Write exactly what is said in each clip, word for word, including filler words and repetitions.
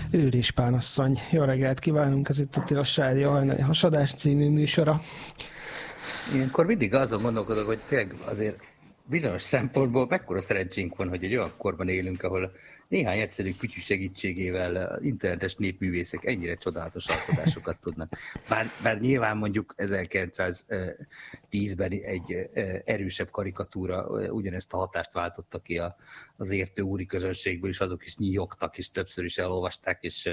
Őr Ispán asszony. Jó reggelt kívánunk, ez itt a Tilos Rádió hajnali hasadás című műsora. Ilyenkor mindig azon gondolkodok, hogy tényleg azért bizonyos szempontból mekkora szerencsénk van, hogy egy olyan korban élünk, ahol néhány egyszerű kütyű segítségével internetes népművészek ennyire csodálatos alkotásokat tudnak. Bár, bár nyilván mondjuk ezerkilencszáztízben egy erősebb karikatúra ugyanezt a hatást váltotta ki az értő úri közönségből, és azok is nyíjogtak, és többször is elolvasták, és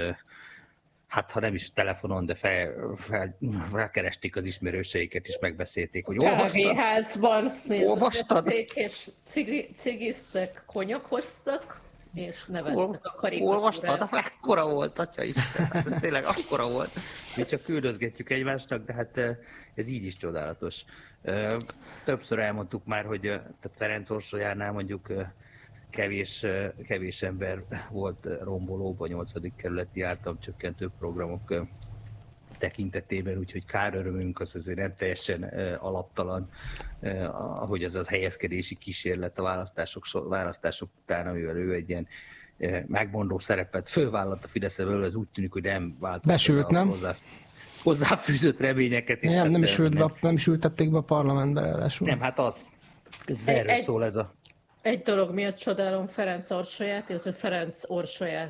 hát ha nem is telefonon, de fel, fel, felkeresték az ismerőseiket, és megbeszélték, hogy olvastad? Kávéházban olvastad? És cigi, cigiztek, konyakoztak, és nevettek a karikatúrát. Olvastad? Akkora volt, atya Isten, hát ez tényleg akkora volt. Mi csak küldözgetjük egymásnak, de hát ez így is csodálatos. Többször elmondtuk már, hogy tehát Ferenc Orsolyánál mondjuk kevés, kevés ember volt rombolóban, nyolcadik kerületi ártalomcsökkentő programok tekintetében, úgyhogy kár örömünk az azért nem teljesen alaptalan, ahogy az a helyezkedési kísérlet a választások, választások után, amivel ő egy ilyen megmondó szerepet fölvállalt a Fideszből, ez úgy tűnik, hogy nem változott. Besült, nem? Hozzá, hozzáfűzött reményeket. És nem, hát nem, is ült nem, be, nem is ültették be a parlamentbe ráadásul. Nem, hát az. Ez erről egy, szól ez a... Egy dolog miatt csodálom Ferenc Orsolyát, illetve Ferenc Orsolyát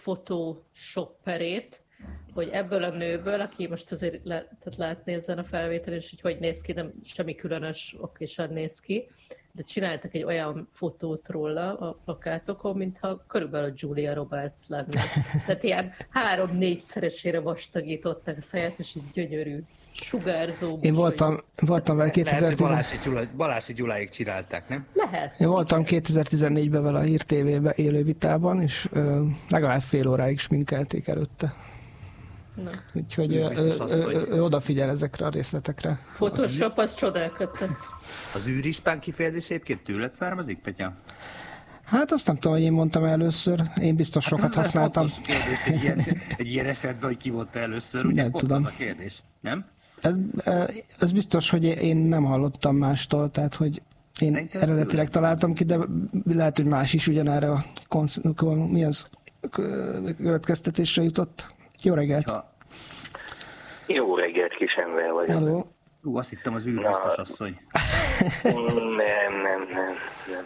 photoshopperét, hogy ebből a nőből, aki most azért le, tehát látni ezen a felvételen, és hogy hogy néz ki, nem semmi különös okésan néz ki, de csináltak egy olyan fotót róla a plakátokon, mintha körülbelül Julia Roberts lenne. Tehát ilyen három-négyszeresére vastagították a száját, és így gyönyörű, sugárzó. Én voltam, voltam vele kétezer-tíz... Balási Gyuláig csinálták, nem? Lehet. Én voltam kétezer-tizennégyben vele a Hír té vében élő vitában, és ö, legalább fél óráig sminkelték előtte. Na. Úgyhogy ő, ő, ő, ő, ő odafigyel ezekre a részletekre. Photoshop az csodákat tesz. Az űrispán kifejezés egyébként tőled származik, Petya? Hát azt nem tudom, hogy én mondtam először. Én biztos hát sokat használtam. Ez kérdés egy ilyen, egy ilyen esetben, hogy ki volt először, ugye? Nem Ott tudom. Az a kérdés, nem? Ez, ez biztos, hogy én nem hallottam mástól, tehát hogy én szerintem eredetileg találtam ki, de lehet, hogy más is ugyanerre a konsz... mi az következtetésre jutott. Jó reggelt! Ha... Jó reggelt, kis ember vagyok. Hello. Ú, azt hittem az űrbiztos asszony. Nem, nem, nem. nem.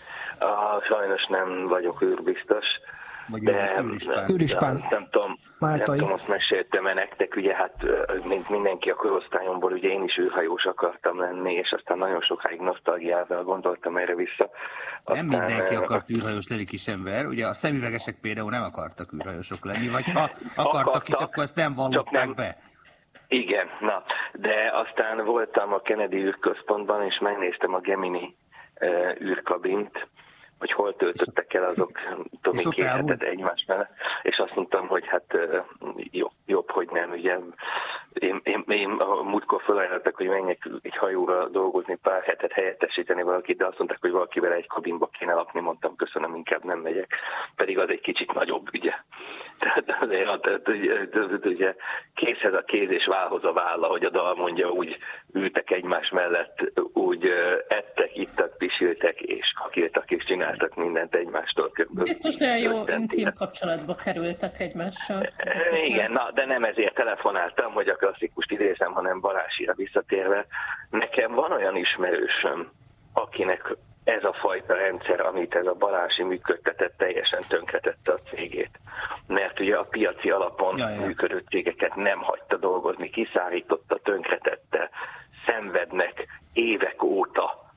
Ah, sajnos nem vagyok űrbiztos. Vagy de űrispán. Űrispán. Nem tudom, nem tudom, azt meséltem-e nektek, ugye hát mint mindenki a korosztályomból, ugye én is űrhajós akartam lenni, és aztán nagyon sokáig nosztalgiával gondoltam erre vissza. Aztán, nem mindenki uh, akart űrhajós lenni, kis ember. Ugye a szemüvegesek például nem akartak űrhajósok lenni, vagy ha akartak, akartak is, akkor ezt nem vallották nem. be. Igen, na, de aztán voltam a Kennedy űrközpontban, és megnéztem a Gemini uh, űrkabint, hogy hol töltöttek el azok, tudom, én két hetet egymás mellett, és azt mondtam, hogy hát jobb, jobb hogy nem, ugye én, én, én a múltkor felajánlottak, hogy menjek egy hajóra dolgozni, pár hetet helyettesíteni valakit, de azt mondták, hogy valakivel egy kabinba kéne lakni, mondtam, köszönöm, inkább nem megyek, pedig az egy kicsit nagyobb, ugye. Tehát azért, ugye kézhez a kéz és válhoz a válla, hogy a dal mondja, úgy ültek egymás mellett, úgy ettek, ittak, pisiltek, és kakiltak, és csináltak mindent egymástól. Biztos nagyon jó intim kapcsolatba kerültek egymással. Igen, na, de nem ezért telefonáltam, hogy a klasszikust idézem, hanem Balázsira visszatérve. Nekem van olyan ismerősöm, akinek ez a fajta rendszer, amit ez a Balási működtetett, teljesen tönkretette a cégét. Mert ugye a piaci alapon ja, ja. működő cégeket nem hagyta dolgozni, kiszállította, tönkretette, szenvednek évek óta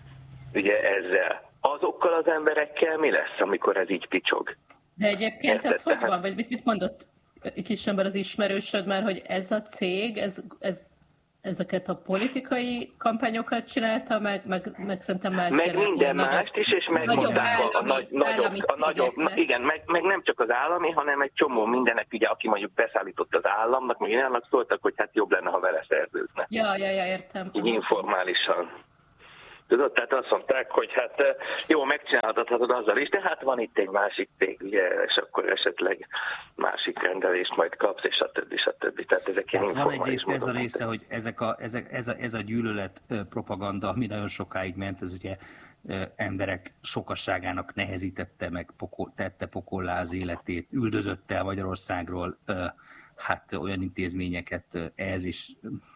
ugye ezzel. Azokkal az emberekkel mi lesz, amikor ez így picsog? De egyébként ez hogy van? Vagy mit mondott kis ember az ismerősöd már, hogy ez a cég, ez, ez ezeket a politikai kampányokat csinálta, meg, meg, meg szerintem más meg minden mást is, és megmondták a, a, nagy, nagyobb, a nagyobb, na, igen, meg, meg nem csak az állami, hanem egy csomó mindenek, ugye, aki mondjuk beszállított az államnak, meg ilyenek szóltak, hogy hát jobb lenne, ha vele szerződne. Ja, ja, ja, értem. Így informálisan. Tudod, tehát azt mondták, hogy hát jó, megcsináltathatod azzal is, de hát van itt egy másik cég, ugye, és akkor esetleg másik rendelést majd kapsz, és a többi, a többi. Tehát ezek ilyen hát van egyrészt ez a része, hogy ezek a, ezek, ez, a, ez a gyűlölet propaganda, ami nagyon sokáig ment, ez ugye emberek sokasságának nehezítette meg, pokol, tette pokollá az életét, üldözötte el Magyarországról hát olyan intézményeket, ez is,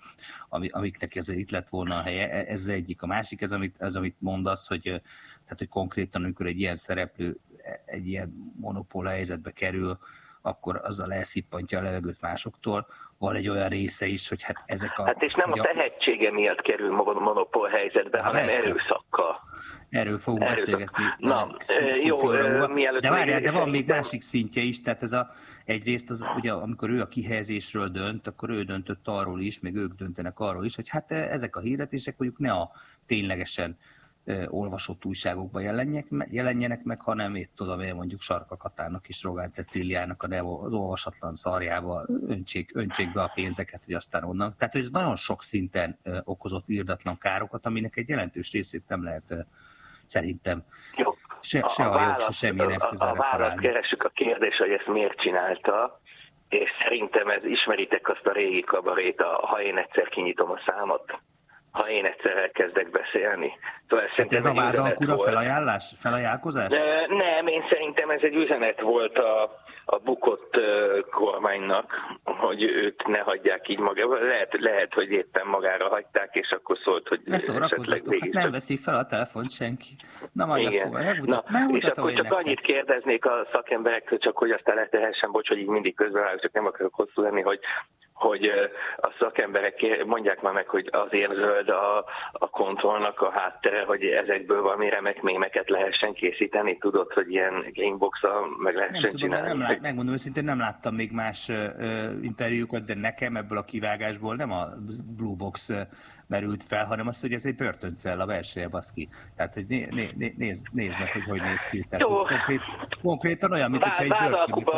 amiknek ezért itt lett volna a helye, ez az egyik. A másik, ez amit, az, amit mondasz, hogy, tehát, hogy konkrétan, amikor egy ilyen szereplő egy ilyen monopól helyzetbe kerül, akkor azzal elszippantja a levegőt másoktól. Van egy olyan része is, hogy hát ezek a... Hát és nem a tehetsége miatt kerül monopól helyzetbe, hát hanem persze. erőszakkal. Erről fogunk Erőszak. beszélgetni. Na, jó, mielőtt... De várjál, de van még másik szintje is, tehát ez a, egyrészt az, ugye, amikor ő a kihelyezésről dönt, akkor ő döntött arról is, még ők döntenek arról is, hogy hát ezek a hirdetések mondjuk ne a ténylegesen olvasott újságokban jelenjenek, jelenjenek meg, hanem itt tudom én mondjuk Sarka Katának és Rogán Cecíliának az olvasatlan szarjába öntsék, öntsék be a pénzeket, hogy aztán onnan. Tehát, hogy ez nagyon sok szinten okozott írdatlan károkat, aminek egy jelentős részét nem lehet szerintem jó. se, se a, a jog, se semmilyen eszközzel reparálni. A választ keressük a kérdés, hogy ezt miért csinálta, és szerintem ez, ismeritek azt a régi kabarét, a, ha én egyszer kinyitom a számot, ha én egyszer elkezdek beszélni. Szóval hát ez a vádalkura felajánlás, felajánlkozás? De nem, én szerintem ez egy üzenet volt a, a bukott uh, kormánynak, hogy őt ne hagyják így magába. Lehet, lehet, hogy éppen magára hagyták, és akkor szólt, hogy ne szórakozzatok, hát nem veszik fel a telefont senki. Na majd igen. akkor megmutat, Na, és akkor csak nektek. Annyit kérdeznék a szakemberektől, csak hogy aztán letehessen, bocs, hogy így mindig közben, csak nem akarok hosszú lenni, hogy hogy a szakemberek mondják már meg, hogy azért zöld a, a kontrollnak a háttere, hogy ezekből valami remek mémeket lehessen készíteni, tudod, hogy ilyen gamebox-a meg lehessen nem csinálni. Tudom, nem lát, megmondom őszintén, nem láttam még más uh, interjúkat, de nekem ebből a kivágásból nem a Blue Box uh, merült fel, hanem az, hogy ez egy börtöncell a belseje, baszki. Tehát, hogy né, né, né, nézd, nézd meg, hogy hogy néz ki. Tehát, konkrét, konkrétan olyan, mint hogyha egy börtönben...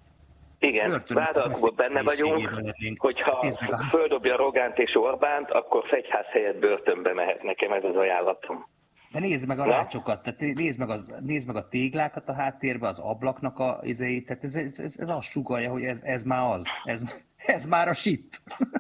Igen, vádalkúban benne vagyunk, hogyha földobja Rogánt és Orbánt, akkor fegyház helyett börtönbe mehet, nekem ez az ajánlatom. De nézd meg a rácsokat, tehát nézd meg, az, nézd meg a téglákat a háttérbe, az ablaknak a izéit, tehát ez, ez, ez, ez azt sugallja, hogy ez, ez már az, ez, ez már a shit.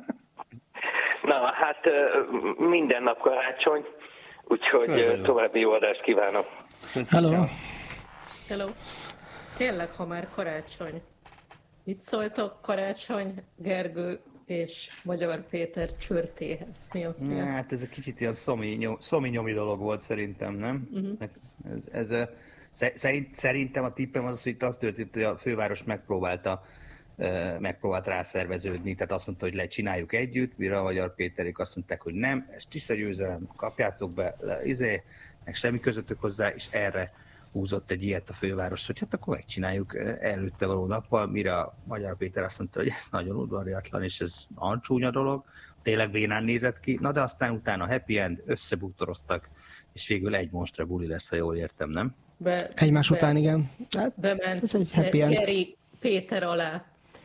Na, hát minden nap karácsony, úgyhogy Körülbelül. további jó adást kívánok. Hello. Hello. Tényleg, ha már karácsony. Mit szóltok Karácsony Gergő és Magyar Péter csörtéhez? Mi a ja, hát ez egy kicsit ilyen szomi, nyom, szomi nyomi dolog volt szerintem, nem? Uh-huh. Ez, ez, szerint, szerintem a tippem az, hogy itt az történt, hogy a főváros megpróbálta, megpróbált rászerveződni, tehát azt mondta, hogy lecsináljuk együtt, mire a Magyar Péterék azt mondták, hogy nem, ez tiszta győzelem, kapjátok be, le, izé, meg semmi közöttök hozzá, és erre húzott egy ilyet a főváros, hogy hát akkor megcsináljuk előtte való nappal, mire a Magyar Péter azt mondta, hogy ez nagyon udvariatlan, és ez nagyon csúnya dolog, tényleg bénán nézett ki, na de aztán utána happy end, összebútoroztak, és végül egy monstra buli lesz, ha jól értem, nem? Be, Egymás be, után, igen. Hát, bement ez egy happy end. Geri Péter alá.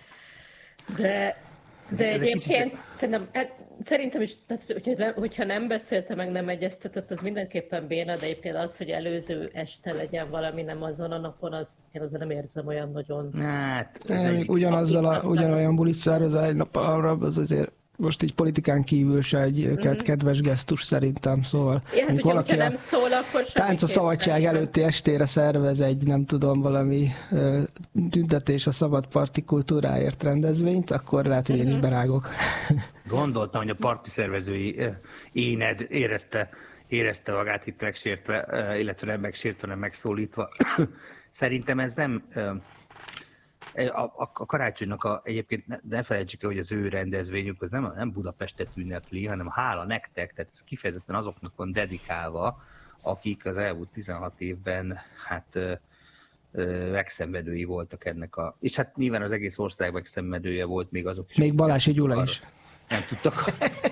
De... De ez egyébként kicsit... szerintem, szerintem is, tehát, hogyha, hogyha nem beszélte meg, nem egyeztetett, az mindenképpen béna, de egyébként az, hogy előző este legyen valami nem azon a napon, az, én azért nem érzem olyan nagyon... Hát, ez egy... ugyanazzal a, ugyanolyan bulit szervezel egy nap arra, az azért most így politikán kívül se egy mm-hmm. kedves gesztus szerintem, szóval... Ja, hát, valaki nem szól, akkor Tánc a szabadság előtti estére szervez egy, nem tudom, valami uh, tüntetés a szabad parti kultúráért rendezvényt, akkor lehet, hogy én is berágok. Gondoltam, hogy a parti szervezői éned érezte, érezte magát itt megsértve, illetve nem megsértve, nem megszólítva. Szerintem ez nem... A, a, a karácsonynak a, egyébként ne, ne felejtsük el, hogy az ő rendezvényük az nem, nem Budapestet ünnepli, hanem hála nektek, tehát ez kifejezetten azoknak van dedikálva, akik az elmúlt tizenhat évben hát ö, ö, megszenvedői voltak ennek a... És hát nyilván az egész ország megszenvedője volt még azok is. Még Balási Gyula is. Nem tudtak.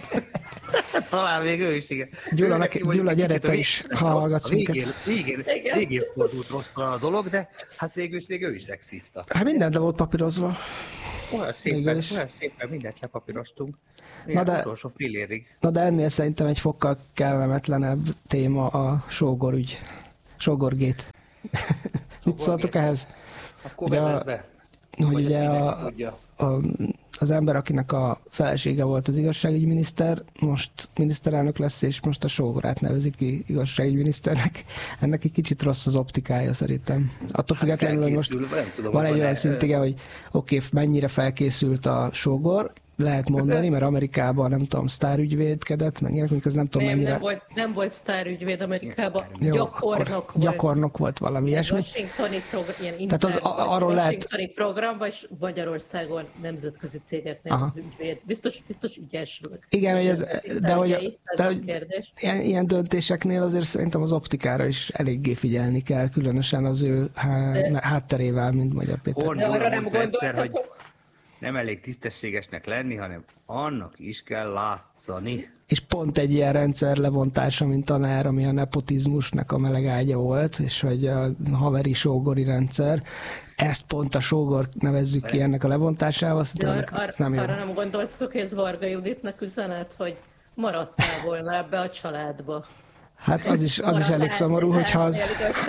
Talán még ő is, igen. Gyula, neki, Gyula gyere te is, ha hallgatsz minket. Végén, végén, végén fordult rosszra a dolog, de hát végül is még ő is megszívta. Hát mindent le volt papírozva. Olyan szépen, olyan szépen mindent lepapíroztunk. Na de, utolsó fél érig. Na de ennél szerintem egy fokkal kellemetlenebb téma a sógorügy. Sógorgét. Mit szóltok ehhez? Akkor vezess be. Hogy ugye a, a, az ember, akinek a felesége volt az igazságügyminiszter, most miniszterelnök lesz, és most a sógorát nevezi ki igazságügyminiszternek. Ennek egy kicsit rossz az optikája szerintem. Attól hát függetlenül, hogy most tudom, van egy olyan szint, igen, hogy oké, okay, mennyire felkészült a sógor, lehet mondani, mert Amerikában, nem tudom, sztárügyvédkedett, meg ilyenek, az nem tudom nem, mennyire... Nem volt, nem volt sztárügyvéd Amerikában, jó, gyakornok volt. Gyakornok volt valami ilyesmi. Washingtoni program, ilyen Tehát az, a, arról Washingtoni lehet... program, vagy Magyarországon nemzetközi cégeknek ügyvéd. Biztos, biztos ügyes. Igen, hogy ez, de hogy, de, hogy ilyen, ilyen döntéseknél azért szerintem az optikára is eléggé figyelni kell, különösen az ő há, de... hátterével, mint Magyar Péter. Horn Gyula mondta egyszer, hogy nem elég tisztességesnek lenni, hanem annak is kell látszani. És pont egy ilyen rendszer lebontása, mint tanár, ami a nepotizmusnak a melegágya volt, és hogy a haveri sógori rendszer, ezt pont a sógor nevezzük ki ennek a lebontásával, szerintem ar- ez nem jó. Arra nem gondoltatok, hogy ez Varga Juditnak üzenet, hogy maradtál volna ebbe a családba? Hát az is, az is elég szomorú, hogyha az...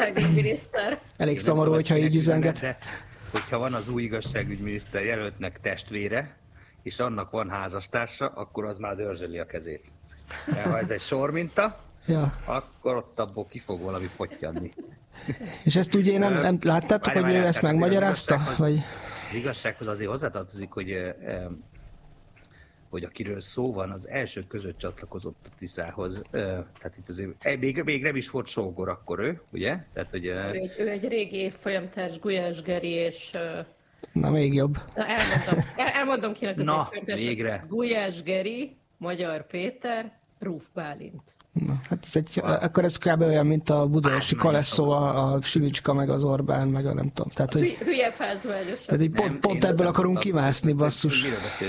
Elég szomorú, hogyha így üzenget. Hogyha van az új igazságügyminiszter jelöltnek testvére, és annak van házastársa, akkor az már dörzsöli a kezét. De ha ez egy sorminta, ja. akkor ott abból ki fog valami pottyanni. És ezt ugye nem, nem láttátok, hogy ő ezt megmagyarázta? Az, vagy? az igazsághoz azért hozzátartozik, hogy, hogy akiről szó van, az első között csatlakozott a Tiszához. Tehát itt azért még, még nem is volt sógor akkor ő, ugye? Tehát, hogy, ő, egy, ő egy régi évfolyamtárs, Gulyás Geri és... Na, még jobb. Na, elmondom, el, elmondom kinek az Na, végre. Gulyás Geri, Magyar Péter, Rúf Bálint. Na, hát ez egy, akkor ez kb. Olyan, mint a budaörsi Kalesszó, a, a Simicska, meg az Orbán, meg a nem tudom. Tehát, hogy, hülyebb házvágyosak. Tehát így pont, pont ebből akarunk kimászni, basszus.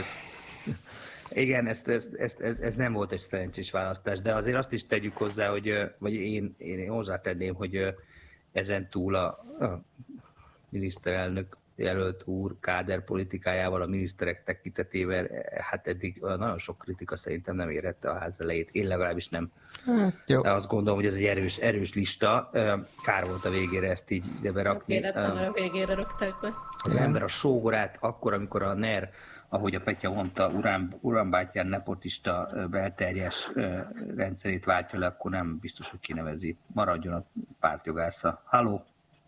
Igen, ezt, ezt, ezt, ez, ez nem volt egy szerencsés választás, de azért azt is tegyük hozzá, hogy, vagy én, én hozzátenném, hogy ezen túl a, a miniszterelnök jelölt úr káder politikájával, a miniszterek tekintetével, hát eddig nagyon sok kritika szerintem nem érhette a ház elejét. Én legalábbis nem. Hát, jó. Azt gondolom, hogy ez egy erős, erős lista. Kár volt a végére ezt így ide berakni. Kéretlen a végére rakták be. Az ember a sógorát akkor, amikor a NER, ahogy a Petya mondta, urán, uránbátyján nepotista belterjes rendszerét váltja le, akkor nem biztos, hogy kinevezi. Maradjon a pártjogásza. Halló!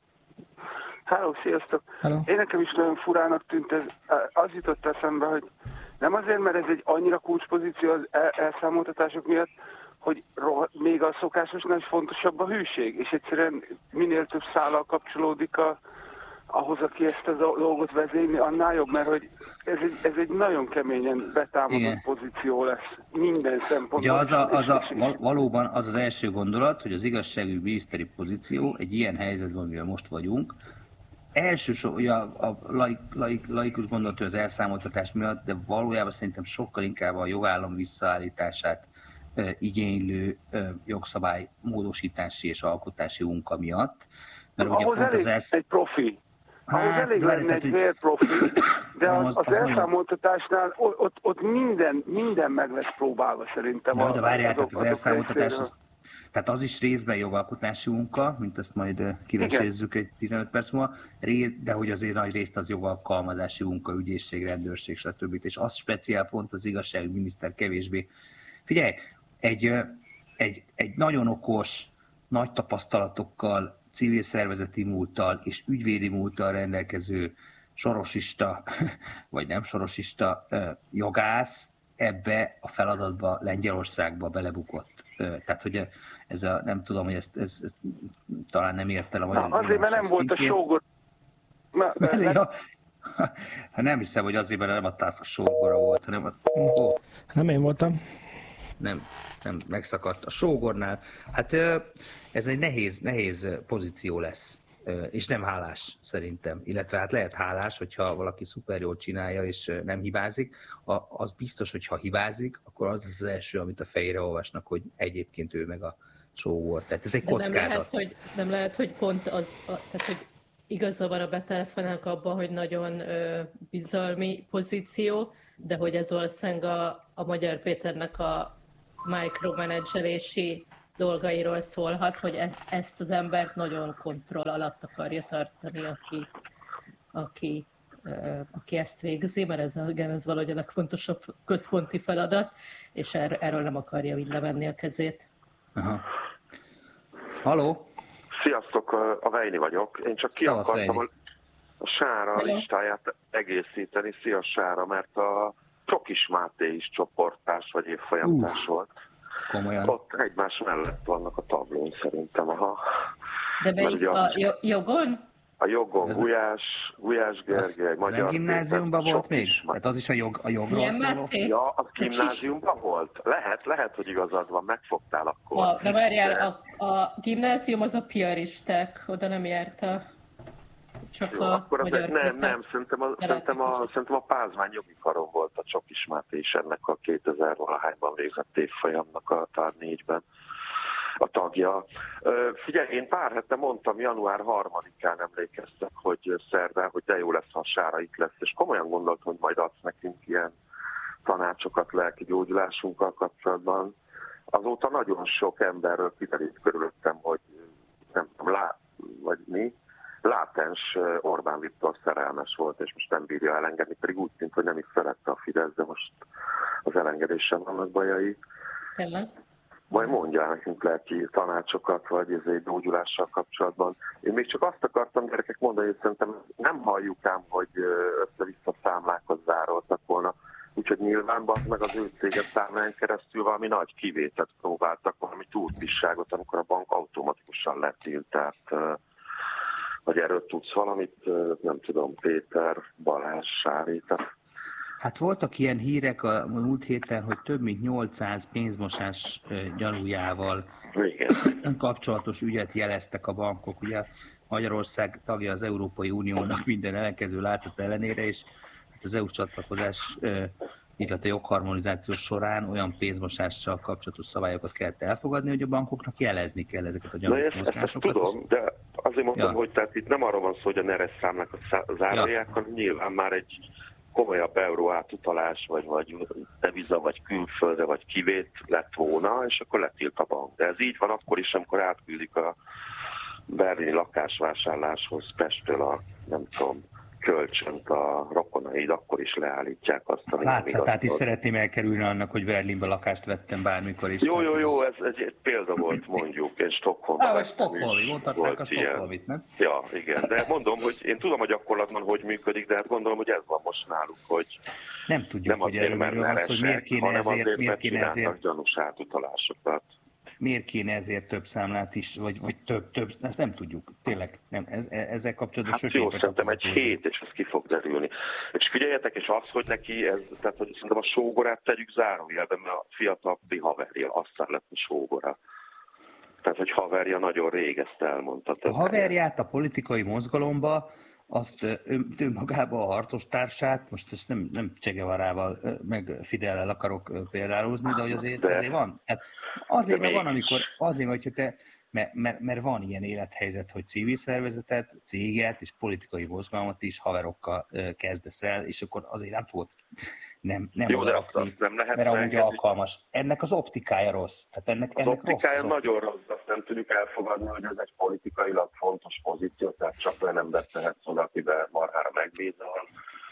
Háló, sziasztok! Hello. Én nekem is nagyon furának tűnt ez. Az jutott eszembe, hogy nem azért, mert ez egy annyira kulcspozíció az elszámoltatások miatt, hogy még a szokásosnál is fontosabb a hűség, és egyszerűen minél több szállal kapcsolódik a, ahhoz, aki ezt a dolgot vezényli, annál jobb, mert hogy ez egy, ez egy nagyon keményen betámadott igen. pozíció lesz minden szempontból. Ugye az a, az a, valóban az az első gondolat, hogy az igazságügyi miniszteri pozíció egy ilyen helyzetben, amivel most vagyunk, elsősorban a, a laik, laik, laikus gondolat, hogy az elszámoltatás miatt, de valójában szerintem sokkal inkább a jogállam visszaállítását e, igénylő e, jogszabály módosítási és alkotási munka miatt. Mert ahhoz ugye elég az elsz... egy profi. Ahhoz hát, elég lenne tehát, egy fél profi, de az, az, az, az elszámoltatásnál ott, ott, ott minden, minden meg lesz próbálva szerintem. Ja, de várjátok, az, az elszámoltatás, az, tehát az is részben jogalkotási munka, mint ezt majd kivesézzük egy tizenöt perc múlva, de hogy azért nagy részt az jogalkalmazási munka, ügyészség, rendőrség, stb. És az speciál pont az igazságügyminiszter kevésbé. Figyelj, egy, egy, egy nagyon okos, nagy tapasztalatokkal, civil szervezeti múlttal és ügyvédi múlttal rendelkező sorosista, vagy nem sorosista jogász ebbe a feladatba Lengyelországba belebukott. Tehát, hogy ez a, nem tudom, hogy ezt, ezt, ezt talán nem ért el a magyar. Na, azért, mert nem volt a sógor. Na, ja, nem hiszem, hogy azért, mert nem a Tusk sógora volt, hanem a... Oh. Nem én voltam. Nem, nem, megszakadt a sógornál. Hát ez egy nehéz, nehéz pozíció lesz, és nem hálás szerintem. Illetve hát lehet hálás, hogyha valaki szuper jól csinálja, és nem hibázik. Az biztos, hogy ha hibázik, akkor az az első, amit a fejére olvasnak, hogy egyébként ő meg a sógor. Tehát ez egy kockázat. Nem lehet, hogy, nem lehet, hogy pont az, tehát, hogy igaza van a betelefonálnak abban, hogy nagyon ö, bizalmi pozíció, de hogy ez valószínűleg a, a Magyar Péternek a micromanagelési dolgairól szólhat, hogy e, ezt az embert nagyon kontroll alatt akarja tartani, aki, aki aki ezt végzi, mert ez, igen, ez valahogy a legfontosabb központi feladat, és er, erről nem akarja így levenni a kezét. Aha. Halló? Sziasztok, a Vejni vagyok. Én csak ki Szavasz, akartam Vejni. a Sára Hello. listáját egészíteni. Szia Sára, mert a Csokis Máté is csoporttárs vagy évfolyamtárs volt. Komolyan. Ott egymás mellett vannak a tablón szerintem. Aha. De melyik a jo- jogon? A jogon Ez Gulyás, Gulyás Gergely, az nem gimnáziumban volt még? Tehát az is a, jog, a jogról Milyen szóló? Máté? Ja, az gimnáziumban volt? Lehet, lehet, hogy igazad van, megfogtál akkor. A, de várjál, a, a gimnázium az a piaristák, oda nem járta. Csak Jó, a akkor az magyar egy, nem, kultúra. nem, szerintem a, szerintem, a, szerintem a Pázmány jogi karon volt a Csokis Máté is ennek a kétezer-valahányban végzett évfolyamnak a tár négyben a tagja. Figyelj, én pár hete mondtam, január harmadikán emlékeztek, hogy szerdán, hogy de jó lesz, ha a Sára itt lesz, és komolyan gondoltam, hogy majd adsz nekünk ilyen tanácsokat lelki gyógyulásunkkal kapcsolatban. Azóta nagyon sok emberről kiderült körülöttem, hogy nem tudom, lá, vagy mi, látens Orbán Viktor szerelmes volt, és most nem bírja elengedni, pedig úgy tűnt, hogy nem is szerette a Fidesz, de most az elengedéssel vannak bajai. Tényleg? Majd mondjál nekünk lelki tanácsokat, vagy ezért gyógyulással kapcsolatban. Én még csak azt akartam, gyerekek, mondani, hogy szerintem nem halljuk ám, hogy össze-vissza számlákat zároltak volna. Úgyhogy nyilván meg az ő céget számlán keresztül valami nagy kivételt próbáltak, valami túlpisságot, amikor a bank automatikusan letilt. Tehát, vagy erről tudsz valamit, nem tudom, Péter, Balázs, Sári. Hát voltak ilyen hírek a múlt héten, hogy több mint nyolcszáz pénzmosás gyanújával Igen. kapcsolatos ügyet jeleztek a bankok. Ugye Magyarország tagja az Európai Uniónak minden ellenkező látszat ellenére, és az é u-s csatlakozás, illetve jogharmonizáció során olyan pénzmosással kapcsolatos szabályokat kellett elfogadni, hogy a bankoknak jelezni kell ezeket a gyanús mozgásokat. Ezt tudom, de azért mondtam, ja. hogy tehát itt nem arról van szó, hogy a neres számlákat zárolják, ja. hanem nyilván már egy komolyabb euró átutalás, vagy, vagy deviza, vagy külföldre, vagy kivét lett volna, és akkor letilt a bank. De ez így van akkor is, amikor átküldik a berlini lakásvásárláshoz Pestről a, nem tudom, kölcsönt a rokonaid, akkor is leállítják azt, ami látszatát is szeretném elkerülni annak, hogy Berlinben lakást vettem bármikor is. Jó, jó, jó, ez, ez egy példa volt, mondjuk, én Stockholmban. Á, vagy Stockholmi, mondhatnák a Stockholmit, nem? Ja, igen, de mondom, hogy én tudom a gyakorlatban, hogy működik, de hát gondolom, hogy ez van most náluk, hogy nem tudjuk, nem hogy erről van szó, hogy miért kéne ezért, miért kéne ezért gyanús átutalásokat. Miért kéne ezért több számlát is, vagy, vagy több, több, ezt nem tudjuk, tényleg, nem, ez, ezzel kapcsolatban hát jó, szerintem egy hét, és ez ki fog derülni. És figyeljetek, és az, hogy neki, ez, tehát hogy szerintem a sógorát tegyük zárójelben, mert a fiatalabbi haverja, aztán lett a sógora. Tehát, hogy haverja nagyon rég ezt elmondta. A haverját a politikai mozgalomba, azt önmagában a harcos társát, most ezt nem, nem Che Guevarával, meg Fidellel akarok példálózni, de hogy azért, de, azért van. Hát azért, mert van, amikor, azért, hogyha te, mert, mert, mert van ilyen élethelyzet, hogy civil szervezetet, céget és politikai mozgalmat is haverokkal kezdesz el, és akkor azért nem fogod nem, nem jó, odarakni, nem lehet mert amúgy alkalmas. Ennek az optikája rossz. Tehát ennek, az ennek optikája rossz, nagyon rossz, azt nem tudjuk elfogadni, hogy ez egy politikailag fontos pozíció, tehát csak le nem beszélhetsz oda, akiben marhára megbízol.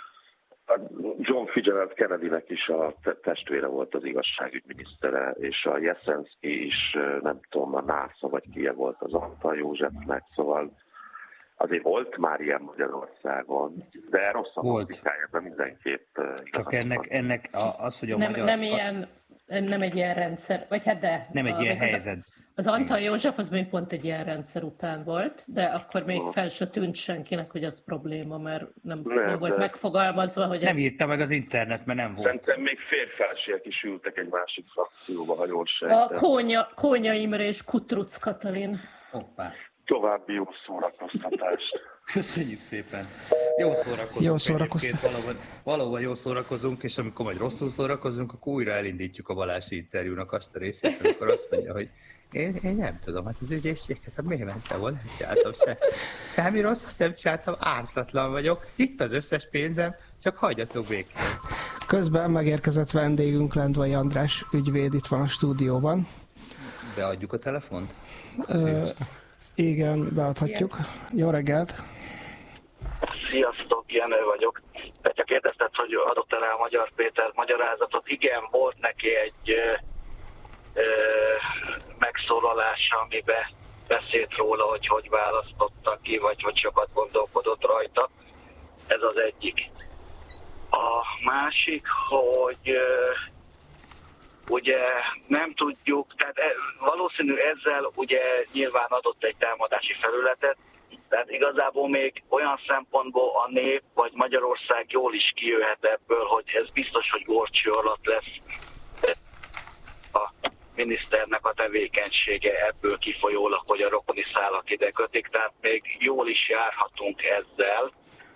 John Fitzgerald Kennedynek is a testvére volt az igazságügyminisztere, és a Jeszenszky is, nem tudom, a NASA vagy kie volt az Antal Józsefnek, szóval azért volt már ilyen Magyarországon, de rossz a politikájában mindenképp. Csak ennek, ennek az, hogy a nem, magyar... Nem, ilyen, nem egy ilyen rendszer, vagy hát de... Nem egy a, ilyen az, helyzet. Az Antal József az még pont egy ilyen rendszer után volt, de akkor még fel se tűnt senkinek, hogy az probléma, mert nem, nem, nem volt megfogalmazva, hogy nem ez... írta meg az internet, mert nem volt. Szerintem még férfelségek is ültek egy másik frakcióba, ha jól sejtem. A Kónya, Kónya Imre és Kutruc Katalin. Hoppá. További jó szórakoztatást. Köszönjük szépen. Jó szórakozunk. Jó szórakoztunk. Valóban, valóban jó szórakozunk, és amikor majd rosszul szórakozunk, akkor újra elindítjuk a Balási interjúnak azt a részét, amikor azt mondja, hogy én, én nem tudom, hát az ügyészséget, hát miért mentem volna, nem csináltam se. Semmi rosszat nem csináltam, ártatlan vagyok. Itt az összes pénzem, csak hagyjatok békén. Közben megérkezett vendégünk, Lendvai András ügyvéd, itt van a stúdióban. Beadjuk a telefont? Ö, igen, beadhatjuk. Jó reggelt! Sziasztok! Sziasztok, Jenő vagyok. Tehát csak kérdezted, hogy adott el a Magyar Péter magyarázatot. Igen, volt neki egy ö, ö, megszólalása, amiben beszélt róla, hogy hogy választottak ki, vagy hogy sokat gondolkodott rajta. Ez az egyik. A másik, hogy ö, ugye nem tudjuk, tehát valószínű ezzel ugye nyilván adott egy támadási felületet, tehát igazából még olyan szempontból a nép vagy Magyarország jól is kijöhet ebből, hogy ez biztos, hogy górcső alatt lesz a miniszternek a tevékenysége ebből kifolyólag, hogy a rokoni szálak ide kötik, tehát még jól is járhatunk ezzel.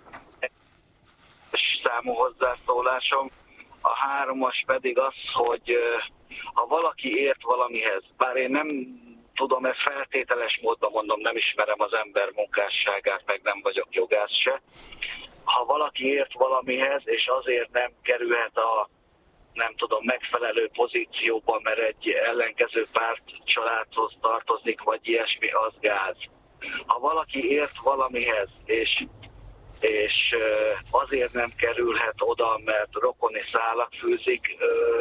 Számú hozzászólásom. A háromas pedig az, hogy ha valaki ért valamihez, bár én nem tudom, ezt feltételes módon mondom, nem ismerem az ember munkásságát, meg nem vagyok jogász se. Ha valaki ért valamihez, és azért nem kerülhet a nem tudom, megfelelő pozícióban, mert egy ellenkező párt családhoz tartozik, vagy ilyesmi, az gáz. Ha valaki ért valamihez, és és azért nem kerülhet oda, mert rokoni szálak fűzik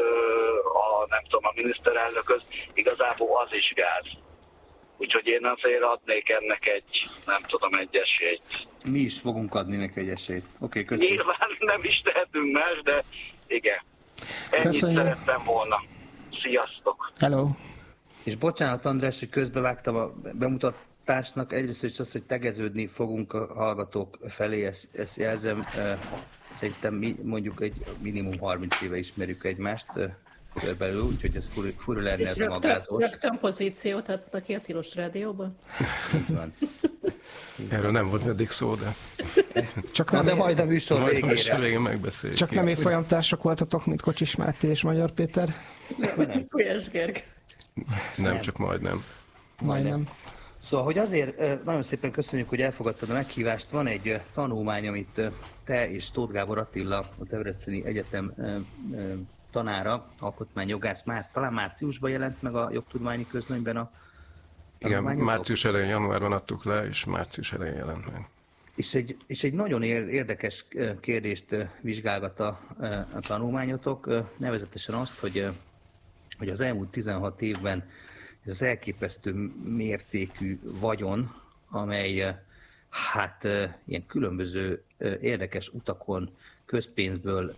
a, nem tudom, a miniszterelnökhöz, igazából az is gáz. Úgyhogy én azért adnék ennek egy, nem tudom, egy esélyt. Mi is fogunk adni neki egy esélyt. Oké, okay, köszönöm. Nyilván nem is tehetünk más, de igen. Ennyit Köszönjük. Szerettem volna. Sziasztok! Hello! És bocsánat, András, hogy közbevágtam a bemutat társnak, egyrészt is az, hogy tegeződni fogunk a hallgatók felé, ezt, ezt jelzem. Szerintem mi mondjuk egy minimum harminc éve ismerjük egymást körbelül, úgyhogy ez fura, fura lenne ez a magázós. Rögtön pozíciót adsz neki a Tilos Rádióban? Így van. Erről nem volt eddig szó, de... Csak nem, de majd a műsor majd végére. A műsor végén megbeszéljük. Csak nem évfolyamtársak voltatok, mint Kocsis Máté és Magyar Péter? Kujás Gerg. Nem, csak majdnem. Majdnem. Szóval, hogy azért nagyon szépen köszönjük, hogy elfogadtad a meghívást. Van egy tanulmány, amit te és Tóth Gábor Attila, a Debreceni Egyetem tanára, alkotmányjogász, már talán márciusban jelent meg a jogtudományi közlönyben a Igen, március elején, januárban adtuk le, és március elején jelent meg. És egy, és egy nagyon érdekes kérdést vizsgálgat a, a tanulmányotok, nevezetesen azt, hogy, hogy az elmúlt tizenhat évben ez az elképesztő mértékű vagyon, amely hát ilyen különböző érdekes utakon közpénzből,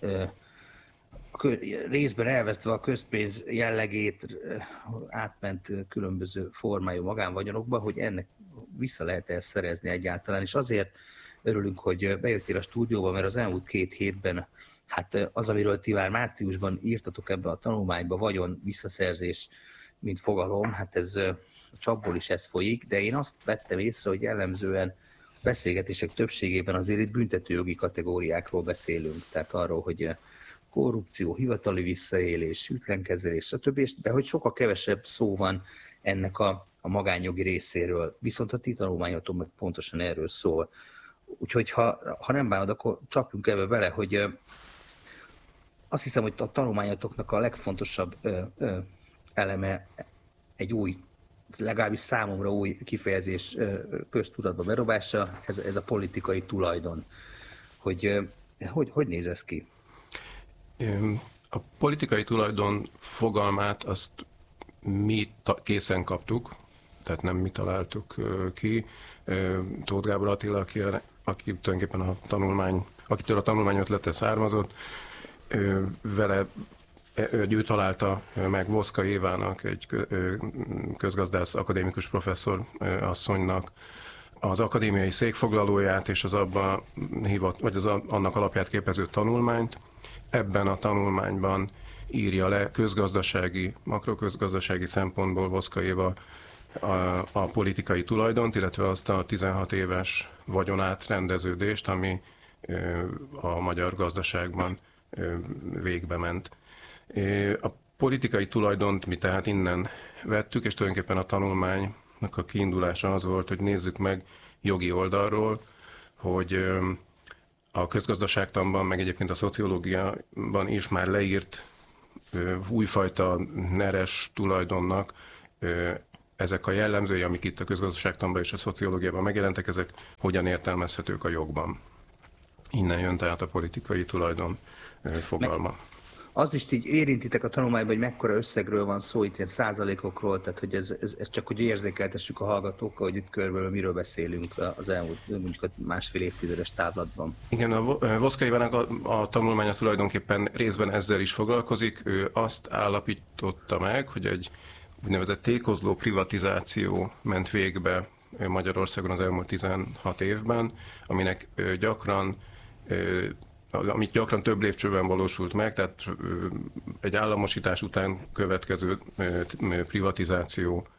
részben elvesztve a közpénz jellegét átment különböző formájú magánvagyonokba, hogy ennek vissza lehet ezt szerezni egyáltalán. És azért örülünk, hogy bejöttél a stúdióba, mert az elmúlt két hétben hát az, amiről ti már márciusban írtatok ebbe a tanulmányba, vagyon visszaszerzés, mint fogalom, hát ez a csapból is ez folyik, de én azt vettem észre, hogy jellemzően a beszélgetések többségében azért itt büntetőjogi kategóriákról beszélünk, tehát arról, hogy korrupció, hivatali visszaélés, ütlenkezelés, stb., de hogy sokkal kevesebb szó van ennek a, a magánjogi részéről, viszont a ti tanulmányotok meg pontosan erről szól. Úgyhogy ha, ha nem bánod, akkor csapjunk ebbe bele, hogy azt hiszem, hogy a tanulmányotoknak a legfontosabb ö, ö, eleme egy új, legalábbis számomra új kifejezés köztudatba berobása, ez, ez a politikai tulajdon. Hogy, hogy, hogy néz ez ki? A politikai tulajdon fogalmát azt mi készen kaptuk, tehát nem mi találtuk ki. Tóth Gábor Attila, aki, aki tulajdonképpen a tanulmány, akitől a tanulmány ötlete származott, vele ő találta meg Voszka Évának, egy közgazdász akadémikus professzor asszonynak az akadémiai székfoglalóját és az abban hívott, vagy az annak alapját képező tanulmányt. Ebben a tanulmányban írja le közgazdasági, makroközgazdasági szempontból Voszka Éva a, a politikai tulajdont, illetve azt a tizenhat éves vagyonátrendeződést, ami a magyar gazdaságban végbe ment. A politikai tulajdont mi tehát innen vettük, és tulajdonképpen a tanulmánynak a kiindulása az volt, hogy nézzük meg jogi oldalról, hogy a közgazdaságtanban, meg egyébként a szociológiában is már leírt újfajta neres tulajdonnak ezek a jellemzői, amik itt a közgazdaságtanban és a szociológiában megjelentek, ezek hogyan értelmezhetők a jogban. Innen jön tehát a politikai tulajdon fogalma. Meg az is így érintitek a tanulmányban, hogy mekkora összegről van szó, itt ilyen százalékokról, tehát hogy ez, ez, ez csak hogy érzékeltessük a hallgatókkal, hogy itt körülbelül miről beszélünk az elmúlt mondjuk a másfél évtizedes távlatban. Igen, a Voszka Ivának a, a tanulmánya tulajdonképpen részben ezzel is foglalkozik. Ő azt állapította meg, hogy egy úgynevezett tékozló privatizáció ment végbe Magyarországon az elmúlt tizenhat évben, aminek gyakran amit gyakran több lépcsőben valósult meg, tehát egy államosítás után következő privatizáció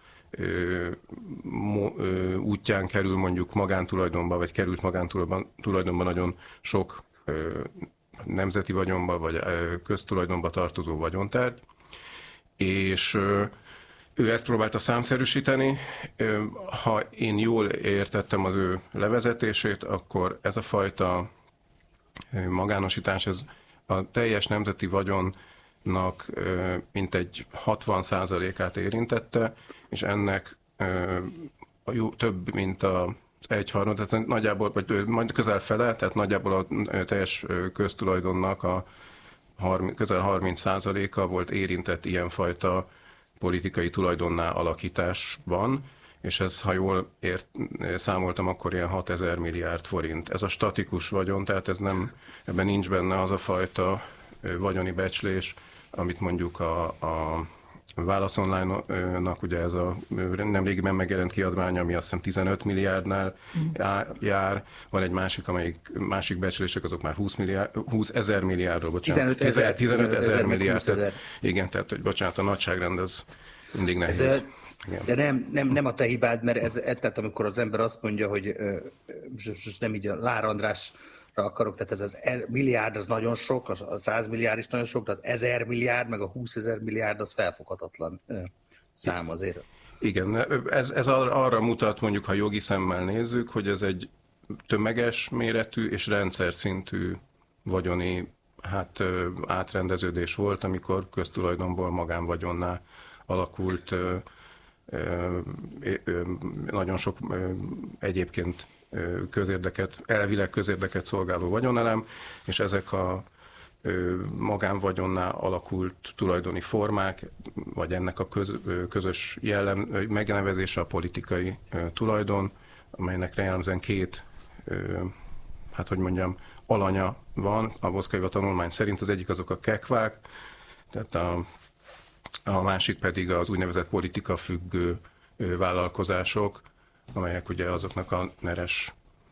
útján kerül mondjuk magántulajdonba, vagy került magántulajdonba nagyon sok nemzeti vagyonba, vagy köztulajdonba tartozó vagyontárgy, és ő ezt próbálta számszerűsíteni. Ha én jól értettem az ő levezetését, akkor ez a fajta magánosítás, ez a teljes nemzeti vagyonnak mintegy hatvan százalékát érintette, és ennek több, mint az egyharmad, tehát nagyjából, vagy majd közel fele, tehát nagyjából a teljes köztulajdonnak a közel harminc százaléka volt érintett ilyenfajta politikai tulajdonná alakításban, és ez, ha jól ért, számoltam, akkor ilyen hatezer milliárd forint. Ez a statikus vagyon, tehát ez nem, ebben nincs benne az a fajta vagyoni becslés, amit mondjuk a, a Válasz Online-nak ugye ez a nemrégiben megjelent kiadvány, ami azt hiszem tizenöt milliárdnál jár, van egy másik, amelyik másik becslések, azok már húsz, milliárd, húsz ezer milliárdról, bocsánat. tizenöt ezer milliárd. Tehát, igen, tehát, hogy bocsánat, a nagyságrend az mindig nehéz. Ez, igen. De nem, nem, nem a te hibád, mert ez, tehát amikor az ember azt mondja, hogy most nem így a Lár Andrásra akarok, tehát ez az milliárd az nagyon sok, az a száz milliárd is nagyon sok, de az ezer milliárd, meg a húszezer milliárd az felfoghatatlan szám azért. Igen, ez, ez arra mutat, mondjuk, ha jogi szemmel nézzük, hogy ez egy tömeges méretű és rendszer szintű vagyoni hát, átrendeződés volt, amikor köztulajdonból magánvagyonná alakult nagyon sok egyébként közérdeket, elvileg közérdeket szolgáló vagyonelem, és ezek a magánvagyonná alakult tulajdoni formák, vagy ennek a köz, közös jellem, megnevezése a politikai tulajdon, amelynek jellemzően két, hát hogy mondjam, alanya van a Voszka Iva tanulmány szerint. Az egyik azok a kekvák, tehát a, a másik pedig az úgynevezett politika függő vállalkozások, amelyek ugye azoknak a neres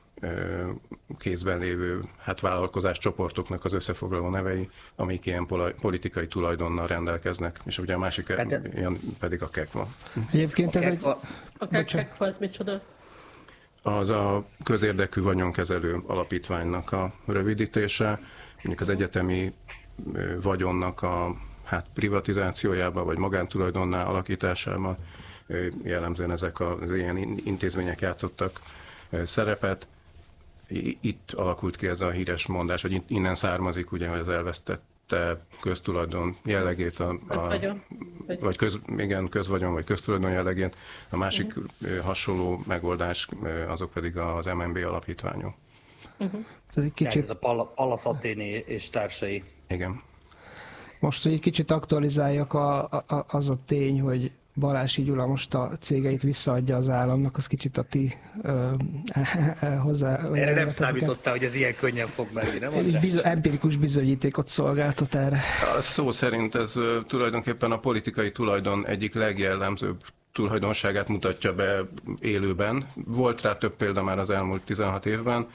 kézben lévő hát vállalkozás csoportoknak az összefoglaló nevei, amik ilyen politikai tulajdonnal rendelkeznek, és ugye a másik hát, ilyen pedig a kekva. Egyébként ez egy... A kekva az micsoda? Az a közérdekű vagyonkezelő alapítványnak a rövidítése, mondjuk az egyetemi vagyonnak a hát privatizációjában, vagy magántulajdonná alakításában jellemzően ezek az ilyen intézmények játszottak szerepet. Itt alakult ki ez a híres mondás, hogy innen származik, ugye, hogy az elvesztette köztulajdon jellegét, a, a, vagy köz, igen, közvagyon, vagy köztulajdon jellegét. A másik uh-huh. hasonló megoldás, azok pedig az em en bé alapítványok. Uh-huh. Ez, egy kicsit... ez a Pallas Athéné és társai. Igen. Most, hogy egy kicsit aktualizáljak, a, a, az a tény, hogy Balási Gyula most a cégeit visszaadja az államnak, az kicsit a ti ö, hozzá... Erre nem számítottál, hogy ez ilyen könnyen fog menni, nem? Biz, empirikus bizonyítékot szolgáltat erre. A szó szerint ez tulajdonképpen a politikai tulajdon egyik legjellemzőbb tulajdonságát mutatja be élőben. Volt rá több példa már az elmúlt tizenhat évben.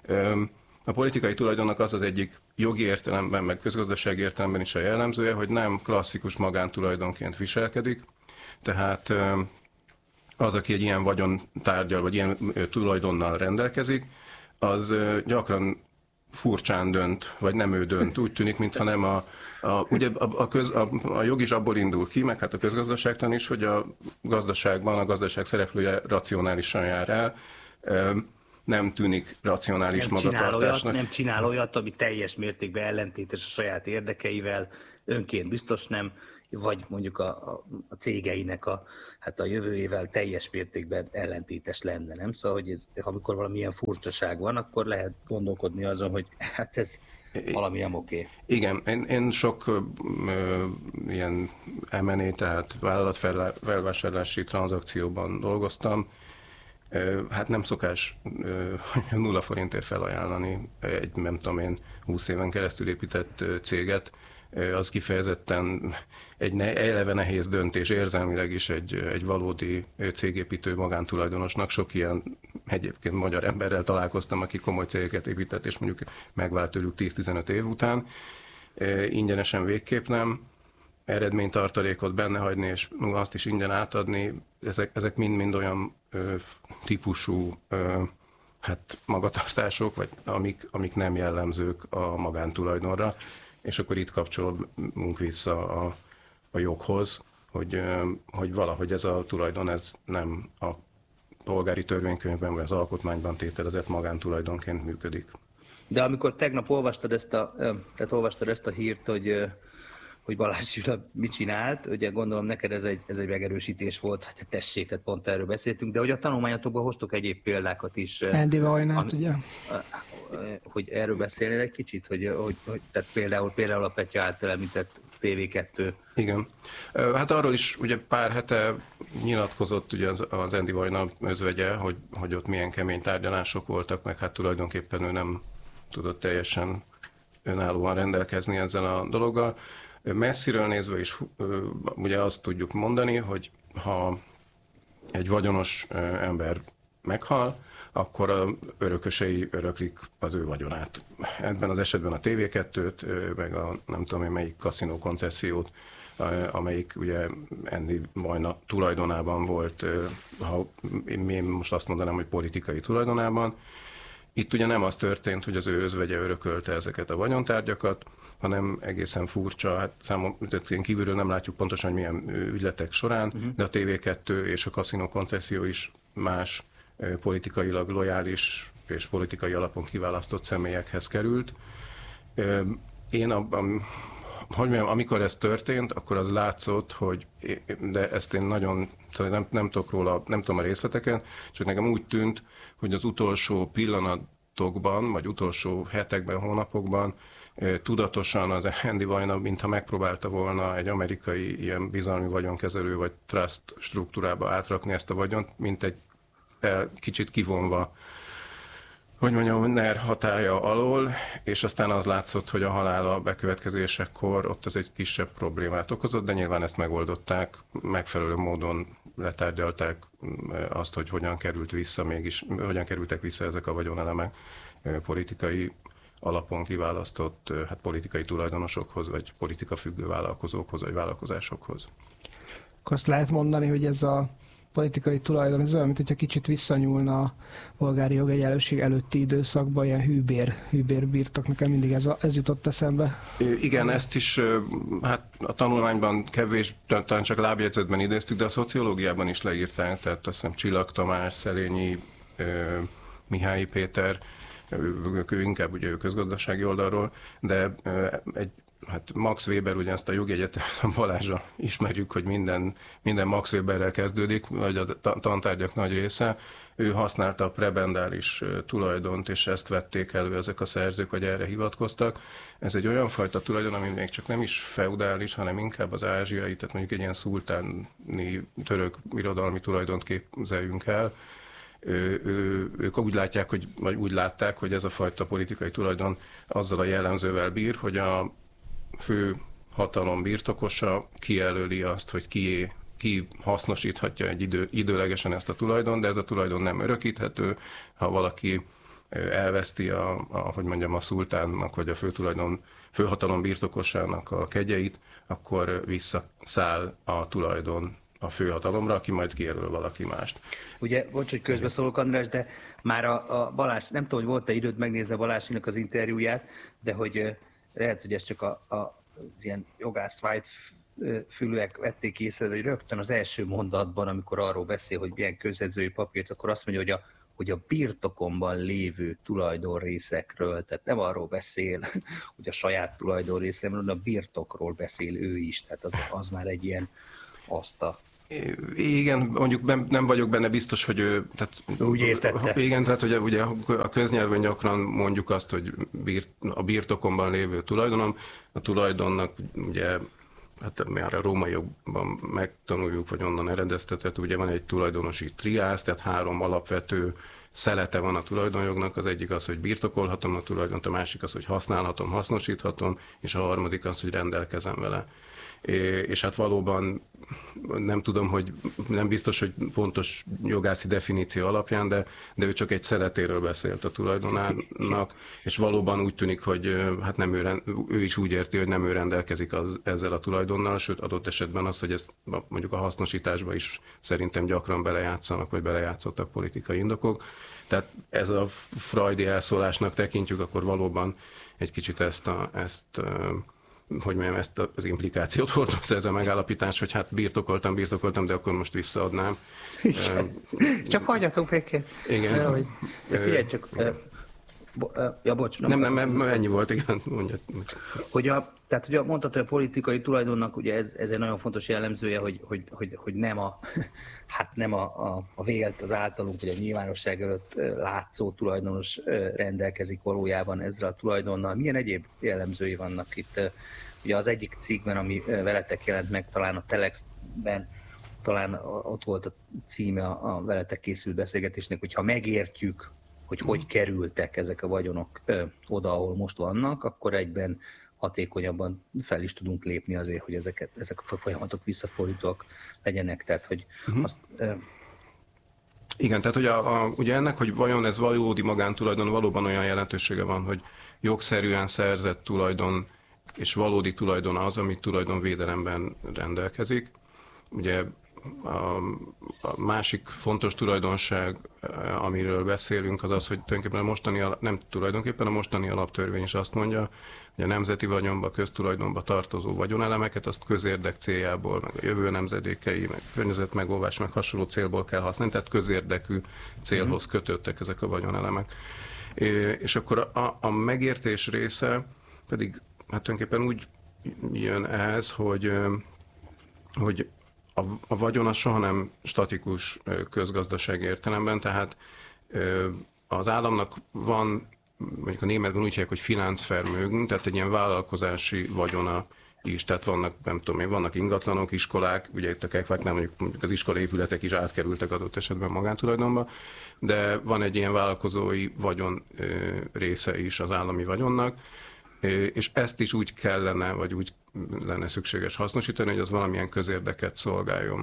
A politikai tulajdonnak az az egyik jogi értelemben, meg közgazdasági értelemben is a jellemzője, hogy nem klasszikus magántulajdonként viselkedik. Tehát az, aki egy ilyen vagyontárgyal, vagy ilyen tulajdonnal rendelkezik, az gyakran furcsán dönt, vagy nem ő dönt. Úgy tűnik, mintha nem a, a, ugye a, a, köz, a, a jog is abból indul ki, meg hát a közgazdaságtan is, hogy a gazdaságban a gazdaság szereplője racionálisan jár el, nem tűnik racionális nem magatartásnak. Csinál olyat, nem csinál olyat, ami teljes mértékben ellentétes a saját érdekeivel, önként biztos nem, vagy mondjuk a, a, a cégeinek a, hát a jövőjével teljes mértékben ellentétes lenne, nem? Szóval, hogy ez, amikor valamilyen furcsaság van, akkor lehet gondolkodni azon, hogy hát ez valami nem oké. Igen, én, én sok ö, ilyen em and á, tehát vállalatfelvásárlási tranzakcióban dolgoztam. Ö, hát nem szokás ö, nulla forintért felajánlani egy, nem tudom én, húsz éven keresztül épített céget. Az kifejezetten egy ne, eleve nehéz döntés, érzelmileg is egy, egy valódi cégépítő magántulajdonosnak. Sok ilyen egyébként magyar emberrel találkoztam, aki komoly cégeket épített, és mondjuk megvált tőlük tíz-tizenöt év után. Ingyenesen végképp nem. Eredménytartalékot benne hagyni, és azt is ingyen átadni. Ezek, ezek mind-mind olyan ö, típusú ö, hát magatartások, vagy amik, amik nem jellemzők a magántulajdonra. És akkor itt kapcsolódunk vissza a, a joghoz, hogy, hogy valahogy ez a tulajdon ez nem a polgári törvénykönyvben vagy az alkotmányban tételezett magántulajdonként működik. De amikor tegnap olvastad ezt a, tehát olvastad ezt a hírt, hogy, hogy Balázs Gyula mit csinált, ugye gondolom neked ez egy, ez egy megerősítés volt, hát tessék, tehát pont erről beszéltünk, de hogy a tanulmányatokban hoztok egyéb példákat is. Andy Vajnát, ugye? Hogy erről beszélnél egy kicsit, hogy, hogy, hogy tehát például, például a Petya által említett té vé kettő. Igen. Hát arról is ugye pár hete nyilatkozott ugye az, az Andy Vajna özvegye, hogy, hogy ott milyen kemény tárgyalások voltak, meg hát tulajdonképpen ő nem tudott teljesen önállóan rendelkezni ezzel a dologgal. Messziről nézve is ugye azt tudjuk mondani, hogy ha egy vagyonos ember meghal, akkor a örökösei öröklik az ő vagyonát. Ebben az esetben a té vé kettőt, meg a nem tudom én melyik kaszinó koncessziót, amelyik ugye Andy Vajna tulajdonában volt, ha én most azt mondanám, hogy politikai tulajdonában. Itt ugye nem az történt, hogy az ő özvegye örökölte ezeket a vagyontárgyakat, hanem egészen furcsa, hát számomra kívülről nem látjuk pontosan, hogy milyen ügyletek során, uh-huh. de a té vé kettő és a kaszinó koncesszió is más politikailag lojális és politikai alapon kiválasztott személyekhez került. Én, a, a, hogy mondjam, amikor ez történt, akkor az látszott, hogy, de ezt én nagyon, nem, nem tudok róla, nem tudom a részleteken, csak nekem úgy tűnt, hogy az utolsó pillanatokban, vagy utolsó hetekben, hónapokban tudatosan az Andy Vajna, mintha megpróbálta volna egy amerikai ilyen bizalmi vagyonkezelő vagy trust struktúrába átrakni ezt a vagyont, mint egy kicsit kivonva, hogy mondjam, NER hatálya alól, és aztán az látszott, hogy a halála bekövetkezésekor ott ez egy kisebb problémát okozott, de nyilván ezt megoldották, megfelelő módon letárgyalták azt, hogy hogyan került vissza mégis, hogyan kerültek vissza ezek a vagyonelemek politikai alapon kiválasztott hát politikai tulajdonosokhoz, vagy politikafüggő vállalkozókhoz, vagy vállalkozásokhoz. Akkor azt lehet mondani, hogy ez a politikai tulajdon, ez olyan, mint hogyha kicsit visszanyúlna a polgári jogegyenlőség előtti időszakban, ilyen hűbér, hűbér birtok. Nekem mindig ez, a, ez jutott eszembe. Igen, ezt is hát a tanulmányban kevés, talán csak lábjegyzetben idéztük, de a szociológiában is leírták, tehát azt hiszem Csillag Tamás, Szelényi, Mihályi Péter, ő inkább ugye ő közgazdasági oldalról, de egy hát Max Weber, ugye ezt a jogi egyetemen Balázsra ismerjük, hogy minden, minden Max Weberrel kezdődik, vagy a tantárgyak nagy része. Ő használta a prebendális tulajdont, és ezt vették elő ezek a szerzők, vagy erre hivatkoztak. Ez egy olyan fajta tulajdon, ami még csak nem is feudális, hanem inkább az ázsiai, tehát mondjuk egy ilyen szultáni török irodalmi tulajdont képzeljünk el. Ő, ő, ők úgy látják, hogy, vagy úgy látták, hogy ez a fajta politikai tulajdon azzal a jellemzővel bír, hogy a fő hatalom birtokosa kijelöli azt, hogy ki, ki hasznosíthatja egy idő, időlegesen ezt a tulajdon, de ez a tulajdon nem örökíthető. Ha valaki elveszti a, a, hogy mondjam, a szultánnak, vagy a főtulajdon, főhatalom birtokosának a kegyeit, akkor visszaszáll a tulajdon a főhatalomra, aki majd kijelöl valaki mást. Ugye, bocs, hogy közbeszólok, András, de már a, a Balázs, nem tudom, hogy volt-e időd megnézni a Balázsinak az interjúját, de hogy lehet, hogy ez csak a, a, az ilyen jogász fülűek vették észre, hogy rögtön az első mondatban, amikor arról beszél, hogy milyen közjegyzői papírt, akkor azt mondja, hogy a hogy a birtokomban lévő tulajdonrészekről, tehát nem arról beszél, hogy a saját tulajdonrészről, hanem a birtokról beszél ő is, tehát az, az már egy ilyen azt a... Igen, mondjuk nem, nem vagyok benne biztos, hogy ő... Tehát, úgy értette. Igen, tehát ugye, ugye a köznyelven gyakran mondjuk azt, hogy birt, a birtokomban lévő tulajdonom, a tulajdonnak ugye, hát már a római jogban megtanuljuk, vagy onnan eredeztetett, ugye van egy tulajdonosi triász, tehát három alapvető szelete van a tulajdonjognak, az egyik az, hogy birtokolhatom a tulajdont, a másik az, hogy használhatom, hasznosíthatom, és a harmadik az, hogy rendelkezem vele. És hát valóban nem tudom, hogy nem biztos, hogy pontos jogászi definíció alapján, de, de ő csak egy szeletéről beszélt a tulajdonának, és valóban úgy tűnik, hogy hát nem ő, ő is úgy érti, hogy nem ő rendelkezik az, ezzel a tulajdonnal, sőt adott esetben az, hogy ezt mondjuk a hasznosításba is szerintem gyakran belejátszanak, vagy belejátszottak politikai indokok. Tehát ez a freudi elszólásnak tekintjük, akkor valóban egy kicsit ezt a, ezt hogy mondjam, ezt az implikációt hordozza ez a megállapítás, hogy hát birtokoltam, birtokoltam, de akkor most visszaadnám. Csak hagyjatok békén. Igen. De figyelj csak, ja bocs. Nem, nem, nem ennyi volt, igen. Mondja. Hogy a, tehát ugye mondtad, hogy a politikai tulajdonnak ugye ez, ez egy nagyon fontos jellemzője, hogy, hogy, hogy, hogy nem a, hát nem a, a, a vélt, az általunk, vagy a nyilvánosság előtt látszó tulajdonos rendelkezik valójában ezzel a tulajdonnal. Milyen egyéb jellemzői vannak itt? Ugye az egyik cikkben, ami veletek jelent meg, talán a Telexben, talán ott volt a címe a veletek készült beszélgetésnek, hogyha megértjük, hogy hogy kerültek ezek a vagyonok ö, oda, ahol most vannak, akkor egyben hatékonyabban fel is tudunk lépni azért, hogy ezeket, ezek a folyamatok visszafordítóak legyenek. Tehát, hogy uh-huh. azt... Ö... Igen, tehát hogy a, a, ugye ennek, hogy vajon ez valódi magántulajdon, valóban olyan jelentősége van, hogy jogszerűen szerzett tulajdon és valódi tulajdon az, ami tulajdonvédelemben rendelkezik. Ugye a, a másik fontos tulajdonság, amiről beszélünk, az az, hogy tulajdonképpen a mostani, nem tulajdonképpen a mostani alaptörvény is azt mondja, hogy a nemzeti vagyonba, köztulajdonba tartozó vagyonelemeket azt közérdek céljából, meg a jövő nemzedékei, meg környezetmegóvás, meg hasonló célból kell használni, tehát közérdekű célhoz kötöttek ezek a vagyonelemek. És akkor a, a megértés része pedig hát tulajdonképpen úgy jön ehhez, hogy, hogy a, a vagyon az soha nem statikus közgazdasági értelemben, tehát az államnak van, mondjuk a németben úgy hívják, hogy Finanzvermögen, tehát egy ilyen vállalkozási vagyona is, tehát vannak, nem tudom én, vannak ingatlanok, iskolák, ugye itt a Kekváknál mondjuk, mondjuk az iskolaépületek is átkerültek adott esetben magántulajdonba, de van egy ilyen vállalkozói vagyon része is az állami vagyonnak, és ezt is úgy kellene, vagy úgy lenne szükséges hasznosítani, hogy az valamilyen közérdeket szolgáljon.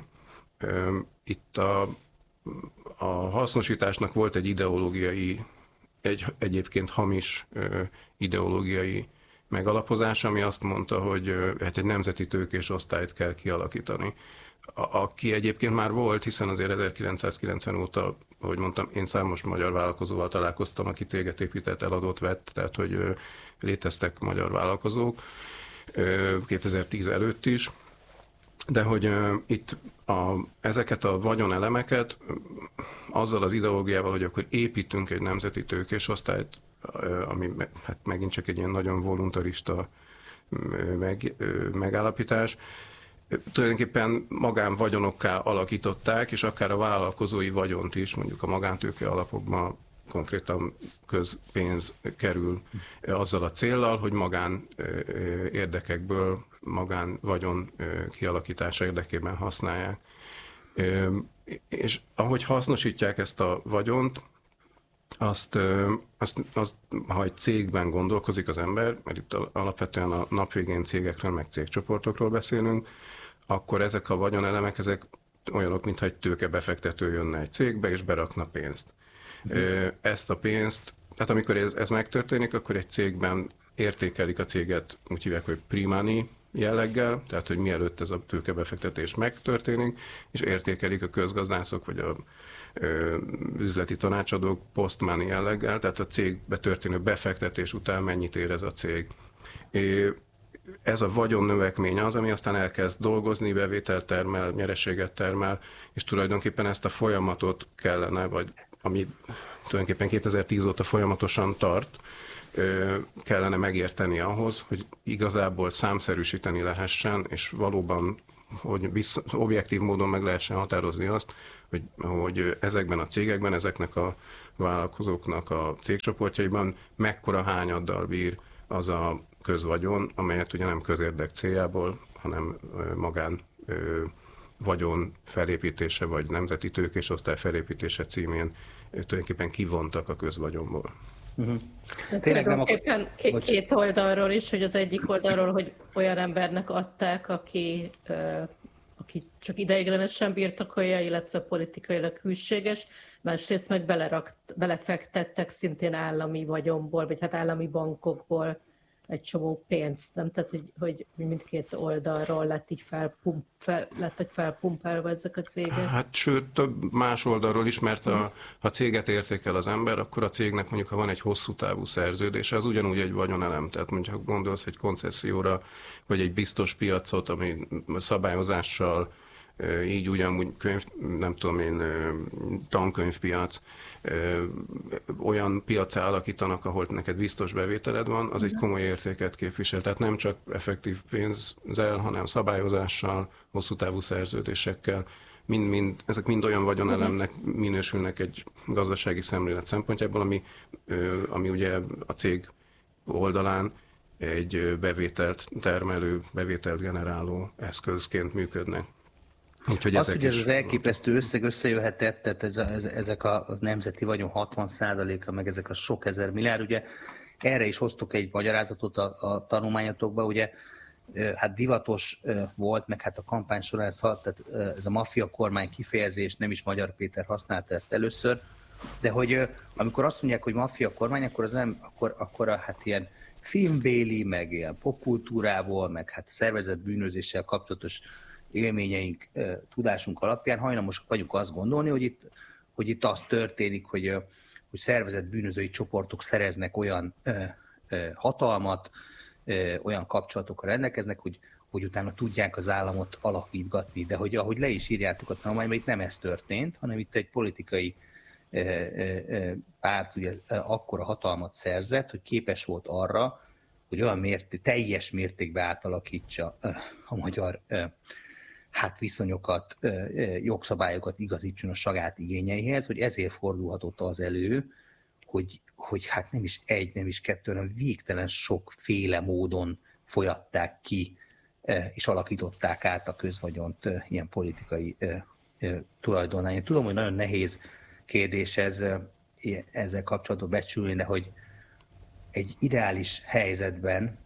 Itt a, a hasznosításnak volt egy ideológiai, egy egyébként hamis ideológiai megalapozás, ami azt mondta, hogy hát egy nemzeti tőkés osztályt kell kialakítani. A, aki egyébként már volt, hiszen azért ezerkilencszázkilencven óta, ahogy mondtam, én számos magyar vállalkozóval találkoztam, aki céget épített, eladott, vett, tehát hogy léteztek magyar vállalkozók kétezer-tíz előtt is, de hogy itt a, ezeket a vagyonelemeket azzal az ideológiával, hogy akkor építünk egy nemzeti tőkés osztályt, ami hát megint csak egy ilyen nagyon voluntarista meg, megállapítás, tulajdonképpen magánvagyonokká alakították, és akár a vállalkozói vagyont is, mondjuk a magántőke alapokban konkrétan közpénz kerül azzal a céllal, hogy magán érdekekből, magán vagyon kialakítása érdekében használják. És ahogy hasznosítják ezt a vagyont, azt, azt, azt, ha egy cégben gondolkozik az ember, mert itt alapvetően a napvégén cégekről, meg cégcsoportokról beszélünk, akkor ezek a vagyonelemek, ezek olyanok, mintha egy tőkebefektető jönne egy cégbe, és berakna pénzt. Uh-huh. Ezt a pénzt, tehát amikor ez, ez megtörténik, akkor egy cégben értékelik a céget, úgy hívják, hogy pre-money jelleggel, tehát hogy mielőtt ez a tőkebefektetés megtörténik, és értékelik a közgazdászok, vagy a ö, üzleti tanácsadók post-money jelleggel, tehát a cégbe történő befektetés után mennyit ér ez a cég. É, ez a vagyonnövekmény az, ami aztán elkezd dolgozni, bevételt termel, nyereséget termel, és tulajdonképpen ezt a folyamatot kellene, vagy ami tulajdonképpen kétezer-tíz óta folyamatosan tart, kellene megérteni ahhoz, hogy igazából számszerűsíteni lehessen, és valóban, hogy vissza, objektív módon meg lehessen határozni azt, hogy, hogy ezekben a cégekben, ezeknek a vállalkozóknak a cégcsoportjaiban mekkora hányaddal bír az a közvagyon, amelyet ugye nem közérdek céljából, hanem magán vagyon felépítése, vagy nemzeti tőkésosztály felépítése címén tulajdonképpen kivontak a közvagyonból. Uh-huh. Tényleg nem akar... két, két oldalról is, hogy az egyik oldalról, hogy olyan embernek adták, aki, uh, aki csak ideiglenesen birtokolja, illetve politikailag hűséges, másrészt meg belerakt, belefektettek szintén állami vagyonból, vagy hát állami bankokból egy csomó pénzt, nem? Tehát, hogy, hogy mindkét oldalról lett így felpump, fel, lettek felpumpálva ezek a cégek. Hát sőt, több más oldalról is, mert a, ha céget értékel az ember, akkor a cégnek mondjuk, ha van egy hosszú távú szerződése, az ugyanúgy egy vagyonelem. Tehát mondjuk, ha gondolsz egy koncesszióra, vagy egy biztos piacot, ami szabályozással, így ugyanúgy könyv, nem tudom én, tankönyvpiac, olyan piacá alakítanak, ahol neked biztos bevételed van, az egy komoly értéket képvisel. Tehát nem csak effektív pénzzel, hanem szabályozással, hosszú távú szerződésekkel. Mind, mind, ezek mind olyan vagyonelemnek minősülnek egy gazdasági szemlélet szempontjából, ami, ami ugye a cég oldalán egy bevételt termelő, bevételt generáló eszközként működnek. Úgyhogy azt, hogy ez az elképesztő összeg összejöhetett, tehát ez a, ez, ezek a nemzeti vagyon hatvan százaléka, meg ezek a sok ezer milliárd, ugye erre is hoztuk egy magyarázatot a, a tanulmányatokba, ugye hát divatos volt, meg hát a kampány során ez, tehát ez a maffia kormány kifejezés, nem is Magyar Péter használta ezt először, de hogy amikor azt mondják, hogy maffia kormány, akkor az nem, akkor, akkor a, hát ilyen filmbéli, meg ilyen popkultúrából, meg hát szervezett bűnözéssel kapcsolatos élményeink, tudásunk alapján hajlamosak vagyunk azt gondolni, hogy itt, hogy itt az történik, hogy, hogy szervezett bűnözői csoportok szereznek olyan hatalmat, olyan kapcsolatokkal rendelkeznek, hogy, hogy utána tudják az államot alapítgatni. De hogy ahogy le is írjátok a tanulmányban, itt nem ez történt, hanem itt egy politikai párt ugye akkora hatalmat szerzett, hogy képes volt arra, hogy olyan mérté, teljes mértékben átalakítsa a magyar hát viszonyokat, jogszabályokat igazítson a saját igényeihez, hogy ezért fordulhatott az elő, hogy, hogy hát nem is egy, nem is kettő, hanem végtelen sokféle módon folyatták ki, és alakították át a közvagyont ilyen politikai tulajdonnál. Én tudom, hogy nagyon nehéz kérdés ez, ezzel kapcsolatban becsülni, de hogy egy ideális helyzetben,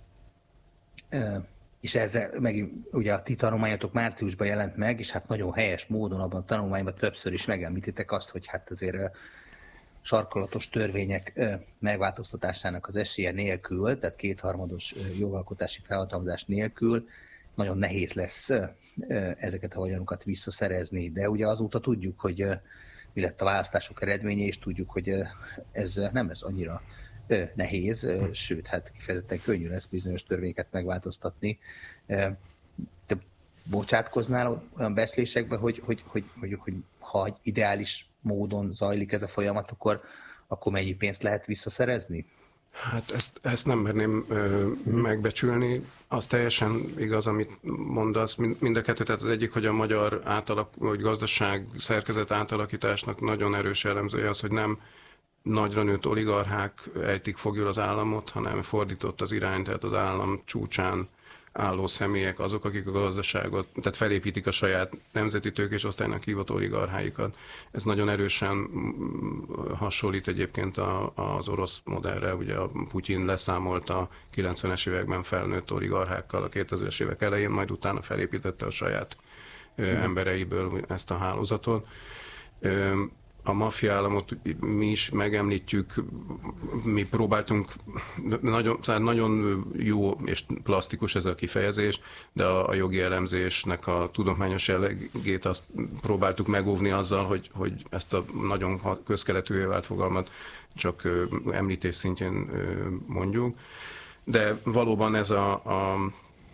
és ezzel megint ugye a ti tanulmányatok márciusban jelent meg, és hát nagyon helyes módon abban a tanulmányban többször is megemlítitek azt, hogy hát azért sarkalatos törvények megváltoztatásának az esélye nélkül, tehát kétharmados jogalkotási felhatalmazás nélkül nagyon nehéz lesz ezeket a vagyonokat visszaszerezni, de ugye azóta tudjuk, hogy mi lett a választások eredménye, és tudjuk, hogy ez nem lesz annyira nehéz, sőt, hát kifejezetten könnyű lesz bizonyos törvényeket megváltoztatni. Te bocsátkoznál olyan becslésekbe, hogy, hogy, hogy, hogy, hogy ha egy ideális módon zajlik ez a folyamat, akkor, akkor mennyi pénzt lehet visszaszerezni? Hát ezt, ezt nem merném ö, megbecsülni. Az teljesen igaz, amit mondasz. Mind a kettő, tehát az egyik, hogy a magyar átalak, vagy gazdaság szerkezet átalakításnak nagyon erős jellemzője az, hogy nem nagyra nőtt oligarchák ejtik foglyul az államot, hanem fordított az irány, tehát az állam csúcsán álló személyek azok, akik a gazdaságot, tehát felépítik a saját nemzeti tőkésosztálynak hívott oligarcháikat. Ez nagyon erősen hasonlít egyébként az orosz modellre, ugye a Putyin leszámolt a kilencvenes években felnőtt oligarchákkal a kétezres évek elején, majd utána felépítette a saját mm. embereiből ezt a hálózatot. A maffia államot mi is megemlítjük, mi próbáltunk, nagyon, nagyon jó és plastikus ez a kifejezés, de a, a jogi elemzésnek a tudományos jellegét azt próbáltuk megóvni azzal, hogy, hogy ezt a nagyon közkeletűvé vált fogalmat csak említés szintjén mondjuk. De valóban ez a, a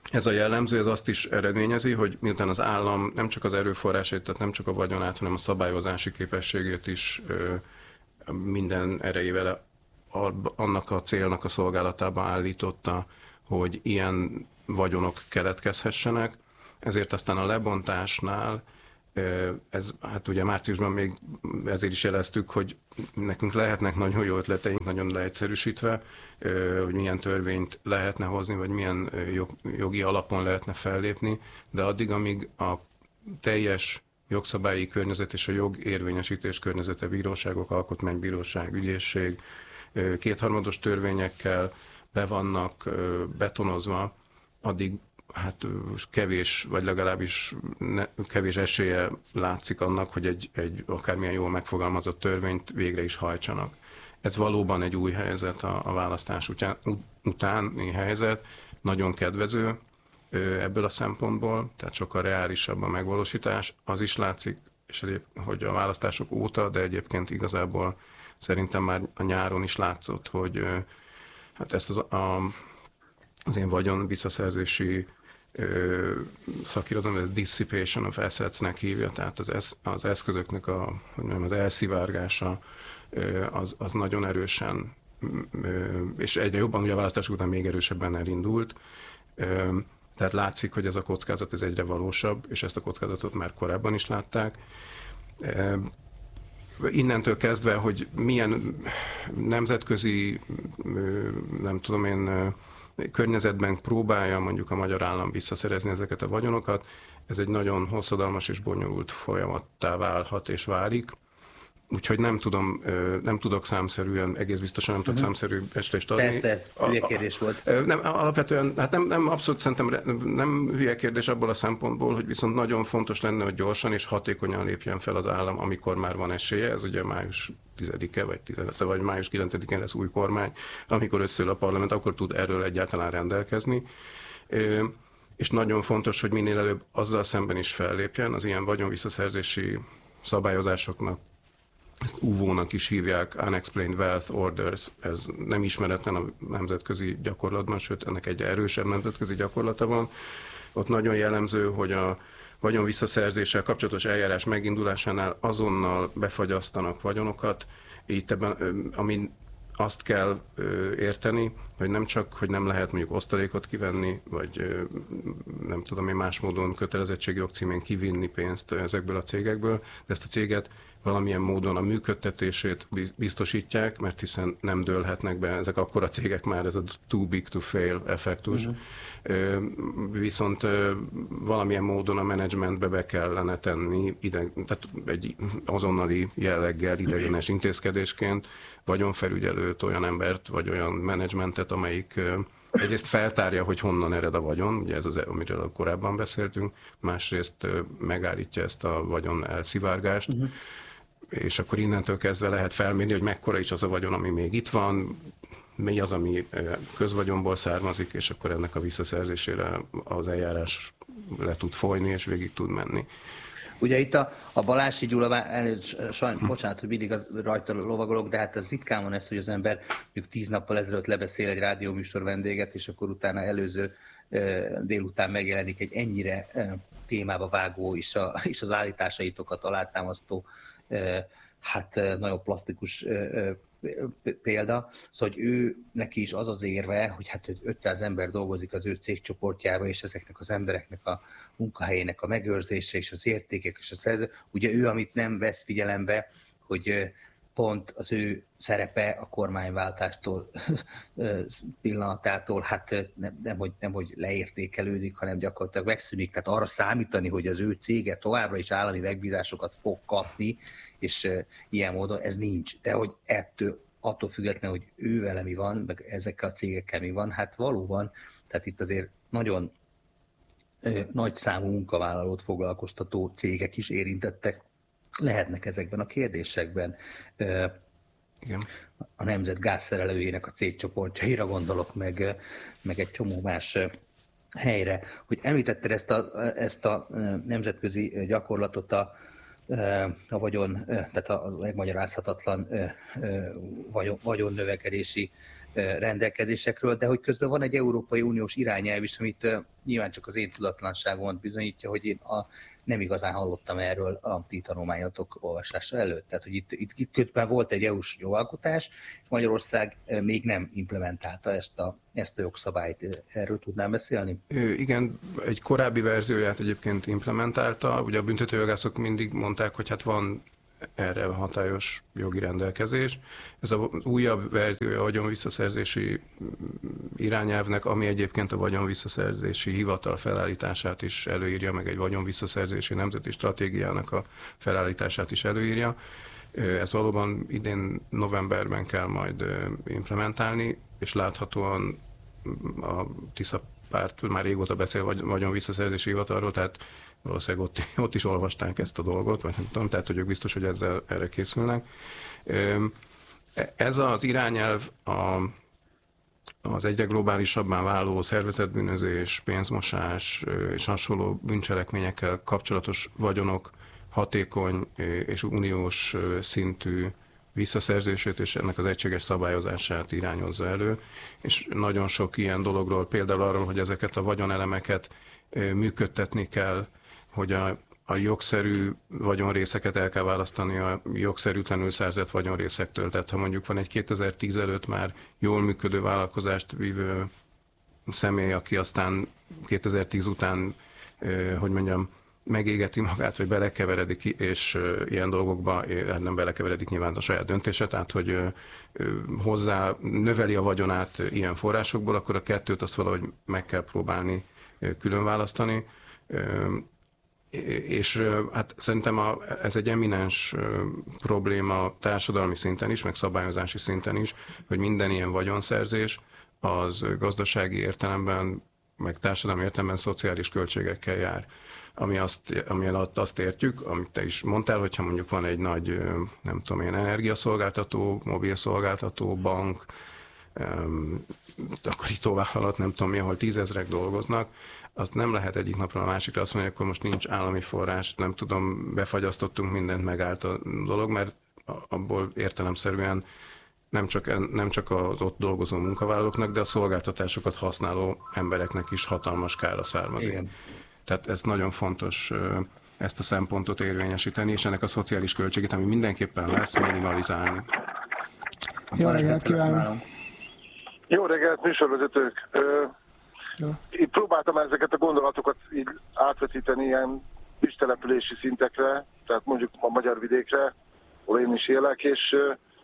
Ez a jellemző, ez azt is eredményezi, hogy miután az állam nem csak az erőforrásait, tehát nem csak a vagyonát, hanem a szabályozási képességét is minden erejével annak a célnak a szolgálatába állította, hogy ilyen vagyonok keletkezhessenek. Ezért aztán a lebontásnál, ez, hát ugye márciusban még ezért is jeleztük, hogy nekünk lehetnek nagyon jó ötleteink, nagyon leegyszerűsítve, hogy milyen törvényt lehetne hozni, vagy milyen jog, jogi alapon lehetne fellépni, de addig, amíg a teljes jogszabályi környezet és a jogérvényesítés környezete, bíróságok, alkotmánybíróság, ügyészség, kétharmados törvényekkel be vannak betonozva, addig hát kevés, vagy legalábbis ne, kevés esélye látszik annak, hogy egy, egy akármilyen jól megfogalmazott törvényt végre is hajtsanak. Ez valóban egy új helyzet, a, a választás után, utáni helyzet, nagyon kedvező ebből a szempontból, tehát sokkal reálisabb a megvalósítás. Az is látszik, és ezért, hogy a választások óta, de egyébként igazából szerintem már a nyáron is látszott, hogy hát ezt az, a, az én vagyon visszaszerzési szakirodalom, ez dissipation of assets-nek hívja, tehát az, esz, az eszközöknek a, hogy mondjam, az elszivárgása az, az nagyon erősen, és egyre jobban, ugye a választások után még erősebben elindult, tehát látszik, hogy ez a kockázat ez egyre valósabb, és ezt a kockázatot már korábban is látták. Innentől kezdve, hogy milyen nemzetközi, nem tudom én, környezetben próbálja mondjuk a magyar állam visszaszerezni ezeket a vagyonokat, ez egy nagyon hosszadalmas és bonyolult folyamattá válhat és válik. Úgyhogy nem tudom, nem tudok számszerűen, egész biztosan nem tudok uh-huh. számszerű estést adni. Persze, ez hülye kérdés volt. Nem, alapvetően, hát nem, nem abszolút szerintem nem hülye kérdés abból a szempontból, hogy viszont nagyon fontos lenne, hogy gyorsan és hatékonyan lépjen fel az állam, amikor már van esélye. Ez ugye május tizedike, vagy, tíz, vagy május kilencedikén lesz új kormány, amikor összeül a parlament, akkor tud erről egyáltalán rendelkezni. És nagyon fontos, hogy minél előbb azzal szemben is fellépjen, az ilyen vagyonvisszaszerzési szabályozásoknak, ezt U V O-nak is hívják, Unexplained Wealth Orders, ez nem ismeretlen a nemzetközi gyakorlatban, sőt ennek egy erősebb nemzetközi gyakorlata van. Ott nagyon jellemző, hogy a vagyonvisszaszerzéssel kapcsolatos eljárás megindulásánál azonnal befagyasztanak vagyonokat, így ebben, ami azt kell érteni, hogy nem csak, hogy nem lehet mondjuk osztalékot kivenni, vagy nem tudom én más módon kötelezettségi jogcímén kivinni pénzt ezekből a cégekből, de ezt a céget valamilyen módon a működtetését biztosítják, mert hiszen nem dőlhetnek be, ezek akkora cégek már, ez a too big to fail effektus. Uh-huh. Viszont valamilyen módon a menedzsmentbe be kellene tenni, ide, tehát egy azonnali jelleggel, idegenes intézkedésként, vagyonfelügyelőt, olyan embert, vagy olyan menedzsmentet, amelyik egyrészt feltárja, hogy honnan ered a vagyon, ugye ez az, amiről korábban beszéltünk, másrészt megállítja ezt a vagyon elszivárgást, uh-huh. és akkor innentől kezdve lehet felmérni, hogy mekkora is az a vagyon, ami még itt van, mi az, ami közvagyonból származik, és akkor ennek a visszaszerzésére az eljárás le tud folyni, és végig tud menni. Ugye itt a, a Balási Gyula, sajnos, bocsánat, hogy mindig az, rajta lovagolok, de hát az ritkán van ez, hogy az ember mondjuk tíz nappal ezelőtt lebeszél egy rádióműsor vendéget, és akkor utána előző délután megjelenik egy ennyire témába vágó és, a, és az állításaitokat alátámasztó, hát nagyon plastikus példa. Szóval, hogy ő neki is az az érve, hogy hát ötszáz ember dolgozik az ő cégcsoportjába, és ezeknek az embereknek a munkahelyének a megőrzése, és az értékek, és a szerző. Ugye ő, amit nem vesz figyelembe, hogy pont az ő szerepe a kormányváltástól pillanatától, hát nem, nem, hogy, nem, hogy leértékelődik, hanem gyakorlatilag megszűnik. Tehát arra számítani, hogy az ő cége továbbra is állami megbízásokat fog kapni, és ilyen módon ez nincs. De hogy ettől, attól függetlenül, hogy ő vele mi van, meg ezekkel a cégekkel mi van, hát valóban, tehát itt azért nagyon nagy számú munkavállalót foglalkoztató cégek is érintettek lehetnek ezekben a kérdésekben. Igen. A Nemzet gázszerelőjének a cégcsoportjaira gondolok, meg, meg egy csomó más helyre. Hogy említetted ezt a, ezt a nemzetközi gyakorlatot, a, a vagyon, tehát a megmagyarázhatatlan vagyon, vagyonnövekedési rendelkezésekről, de hogy közben van egy Európai Uniós irányelv is, amit nyilván csak az én tudatlanságomat bizonyítja, hogy én a, nem igazán hallottam erről a ti tanulmányotok olvasása előtt. Tehát, hogy itt, itt, itt közben volt egy é u-s jogalkotás, Magyarország még nem implementálta ezt a, ezt a jogszabályt. Erről tudnám beszélni? Igen, egy korábbi verzióját egyébként implementálta. Ugye a büntetőjogászok mindig mondták, hogy hát van erre hatályos jogi rendelkezés. Ez az újabb verziója a vagyonvisszaszerzési irányelvnek, ami egyébként a vagyonvisszaszerzési hivatal felállítását is előírja, meg egy vagyonvisszaszerzési nemzeti stratégiának a felállítását is előírja. Ez valóban idén novemberben kell majd implementálni, és láthatóan a Tisza párt már régóta beszél vagyonvisszaszerzési hivatalról, tehát valószínűleg ott, ott is olvasták ezt a dolgot, vagy nem tudom, tehát hogy ők biztos, hogy ezzel erre készülnek. Ez az irányelv a, az egyre globálisabbá váló szervezetbűnözés, pénzmosás és hasonló bűncselekményekkel kapcsolatos vagyonok hatékony és uniós szintű visszaszerzését és ennek az egységes szabályozását irányozza elő, és nagyon sok ilyen dologról, például arról, hogy ezeket a vagyonelemeket működtetni kell, hogy a, a jogszerű vagyonrészeket el kell választani a jogszerűtlenül szerzett vagyonrészektől. Tehát ha mondjuk van egy kétezer-tíz előtt már jól működő vállalkozást vívő személy, aki aztán kétezer-tíz után, hogy mondjam, megégeti magát, vagy belekeveredik, és ilyen dolgokba nem belekeveredik nyilván a saját döntése, tehát hogy hozzá növeli a vagyonát ilyen forrásokból, akkor a kettőt azt valahogy meg kell próbálni külön választani. És hát szerintem a, ez egy eminens probléma társadalmi szinten is, meg szabályozási szinten is, hogy minden ilyen vagyonszerzés az gazdasági értelemben, meg társadalmi értelemben szociális költségekkel jár. Ami azt, ami alatt azt értjük, amit te is mondtál, hogyha mondjuk van egy nagy, nem tudom én, energiaszolgáltató, mobilszolgáltató, bank, takarítóvállalat, nem tudom mi, ahol tízezrek dolgoznak, azt nem lehet egyik napról a másikra azt mondani, hogy akkor most nincs állami forrás, nem tudom, befagyasztottunk mindent, megállt a dolog, mert abból értelemszerűen nem csak, nem csak az ott dolgozó munkavállalóknak, de a szolgáltatásokat használó embereknek is hatalmas kára származik. Igen. Tehát ez nagyon fontos ezt a szempontot érvényesíteni, és ennek a szociális költségét, ami mindenképpen lesz, minimalizálni. Jó reggelt kívánok! Jó reggelt, műsorvezetők! Itt próbáltam ezeket a gondolatokat így átvetíteni ilyen kistelepülési szintekre, tehát mondjuk a magyar vidékre, ahol én is élek, és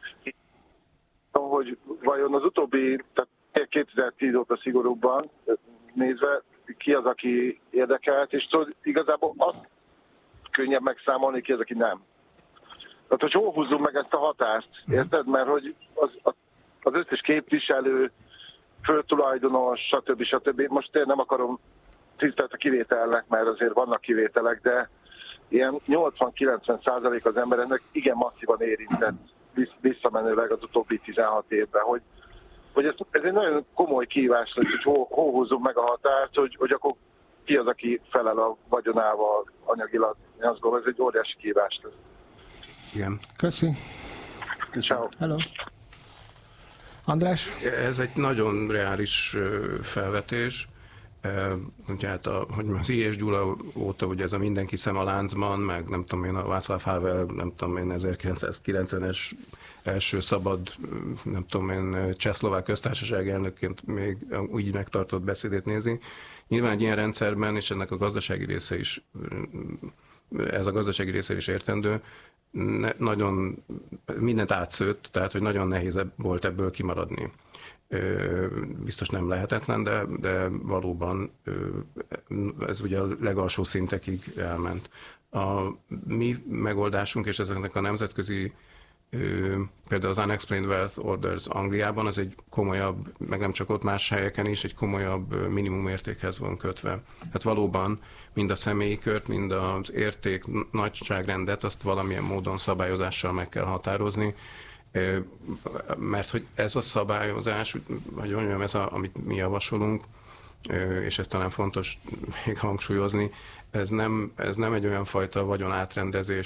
hogy vajon az utóbbi, tehát kétezer-tíz óta szigorúbban nézve, ki az, aki érdekelt, és tudod, igazából azt könnyebb megszámolni, ki az, aki nem. Tehát, hogy hol húzzunk meg ezt a hatást, érted? Mert hogy az, az összes képviselő, földtulajdonos, stb. stb. Most én nem akarom tisztelt a kivételnek, mert azért vannak kivételek, de ilyen nyolcvan-kilencven százalék az embereknek igen masszívan érintett visszamenőleg az utóbbi tizenhat évben, hogy, hogy ez, ez egy nagyon komoly kihívás lesz, hogy hol, hol húzzunk meg a határt, hogy, hogy akkor ki az, aki felel a vagyonával anyagilag. Én azt gondolom, ez egy óriási kihívás lesz. Igen. Köszi. Ciao. Hello. András? Ez egy nagyon reális felvetés. Ugye hát a, hogy az I. és Gyula óta ugye ez a mindenki szem a láncban, meg nem tudom én, a Václav Havel, nem tudom én, ezerkilencszázkilencvenes első szabad, nem tudom én, csehszlovák köztársaság elnökként még úgy megtartott beszédét nézi. Nyilván egy ilyen rendszerben, és ennek a gazdasági része is, ez a gazdasági része is értendő, ne, nagyon mindent átszőtt, tehát hogy nagyon nehéz volt ebből kimaradni. Biztos nem lehetetlen, de, de valóban ez ugye a legalsó szintekig elment. A mi megoldásunk, és ezeknek a nemzetközi, például az Unexplained Wealth Orders Angliában, az egy komolyabb, meg nem csak ott, más helyeken is, egy komolyabb minimumértékhez van kötve. Tehát valóban mind a személyi kört, mind az érték nagyságrendet, azt valamilyen módon szabályozással meg kell határozni, mert hogy ez a szabályozás, vagy mondjam, ez a, amit mi javasolunk, és ez talán fontos még hangsúlyozni, ez nem, ez nem egy olyan fajta vagyonátrendezést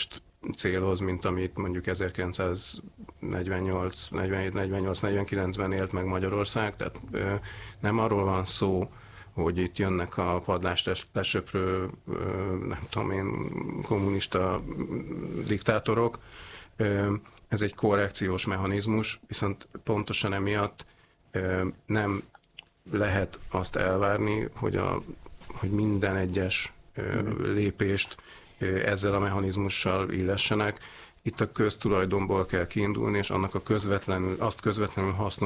célhoz, mint amit mondjuk ezerkilencszáznegyvennyolc, negyvenhét, negyvennyolc, negyvenkilencben élt meg Magyarország, tehát nem arról van szó, hogy itt jönnek a padlást lesöprő, nem tudom én, kommunista diktátorok. Ez egy korrekciós mechanizmus, viszont pontosan emiatt nem lehet azt elvárni, hogy, a, hogy minden egyes lépést ezzel a mechanizmussal illessenek. Itt a köztulajdonból kell kiindulni, és annak a közvetlenül, azt közvetlenül hasznos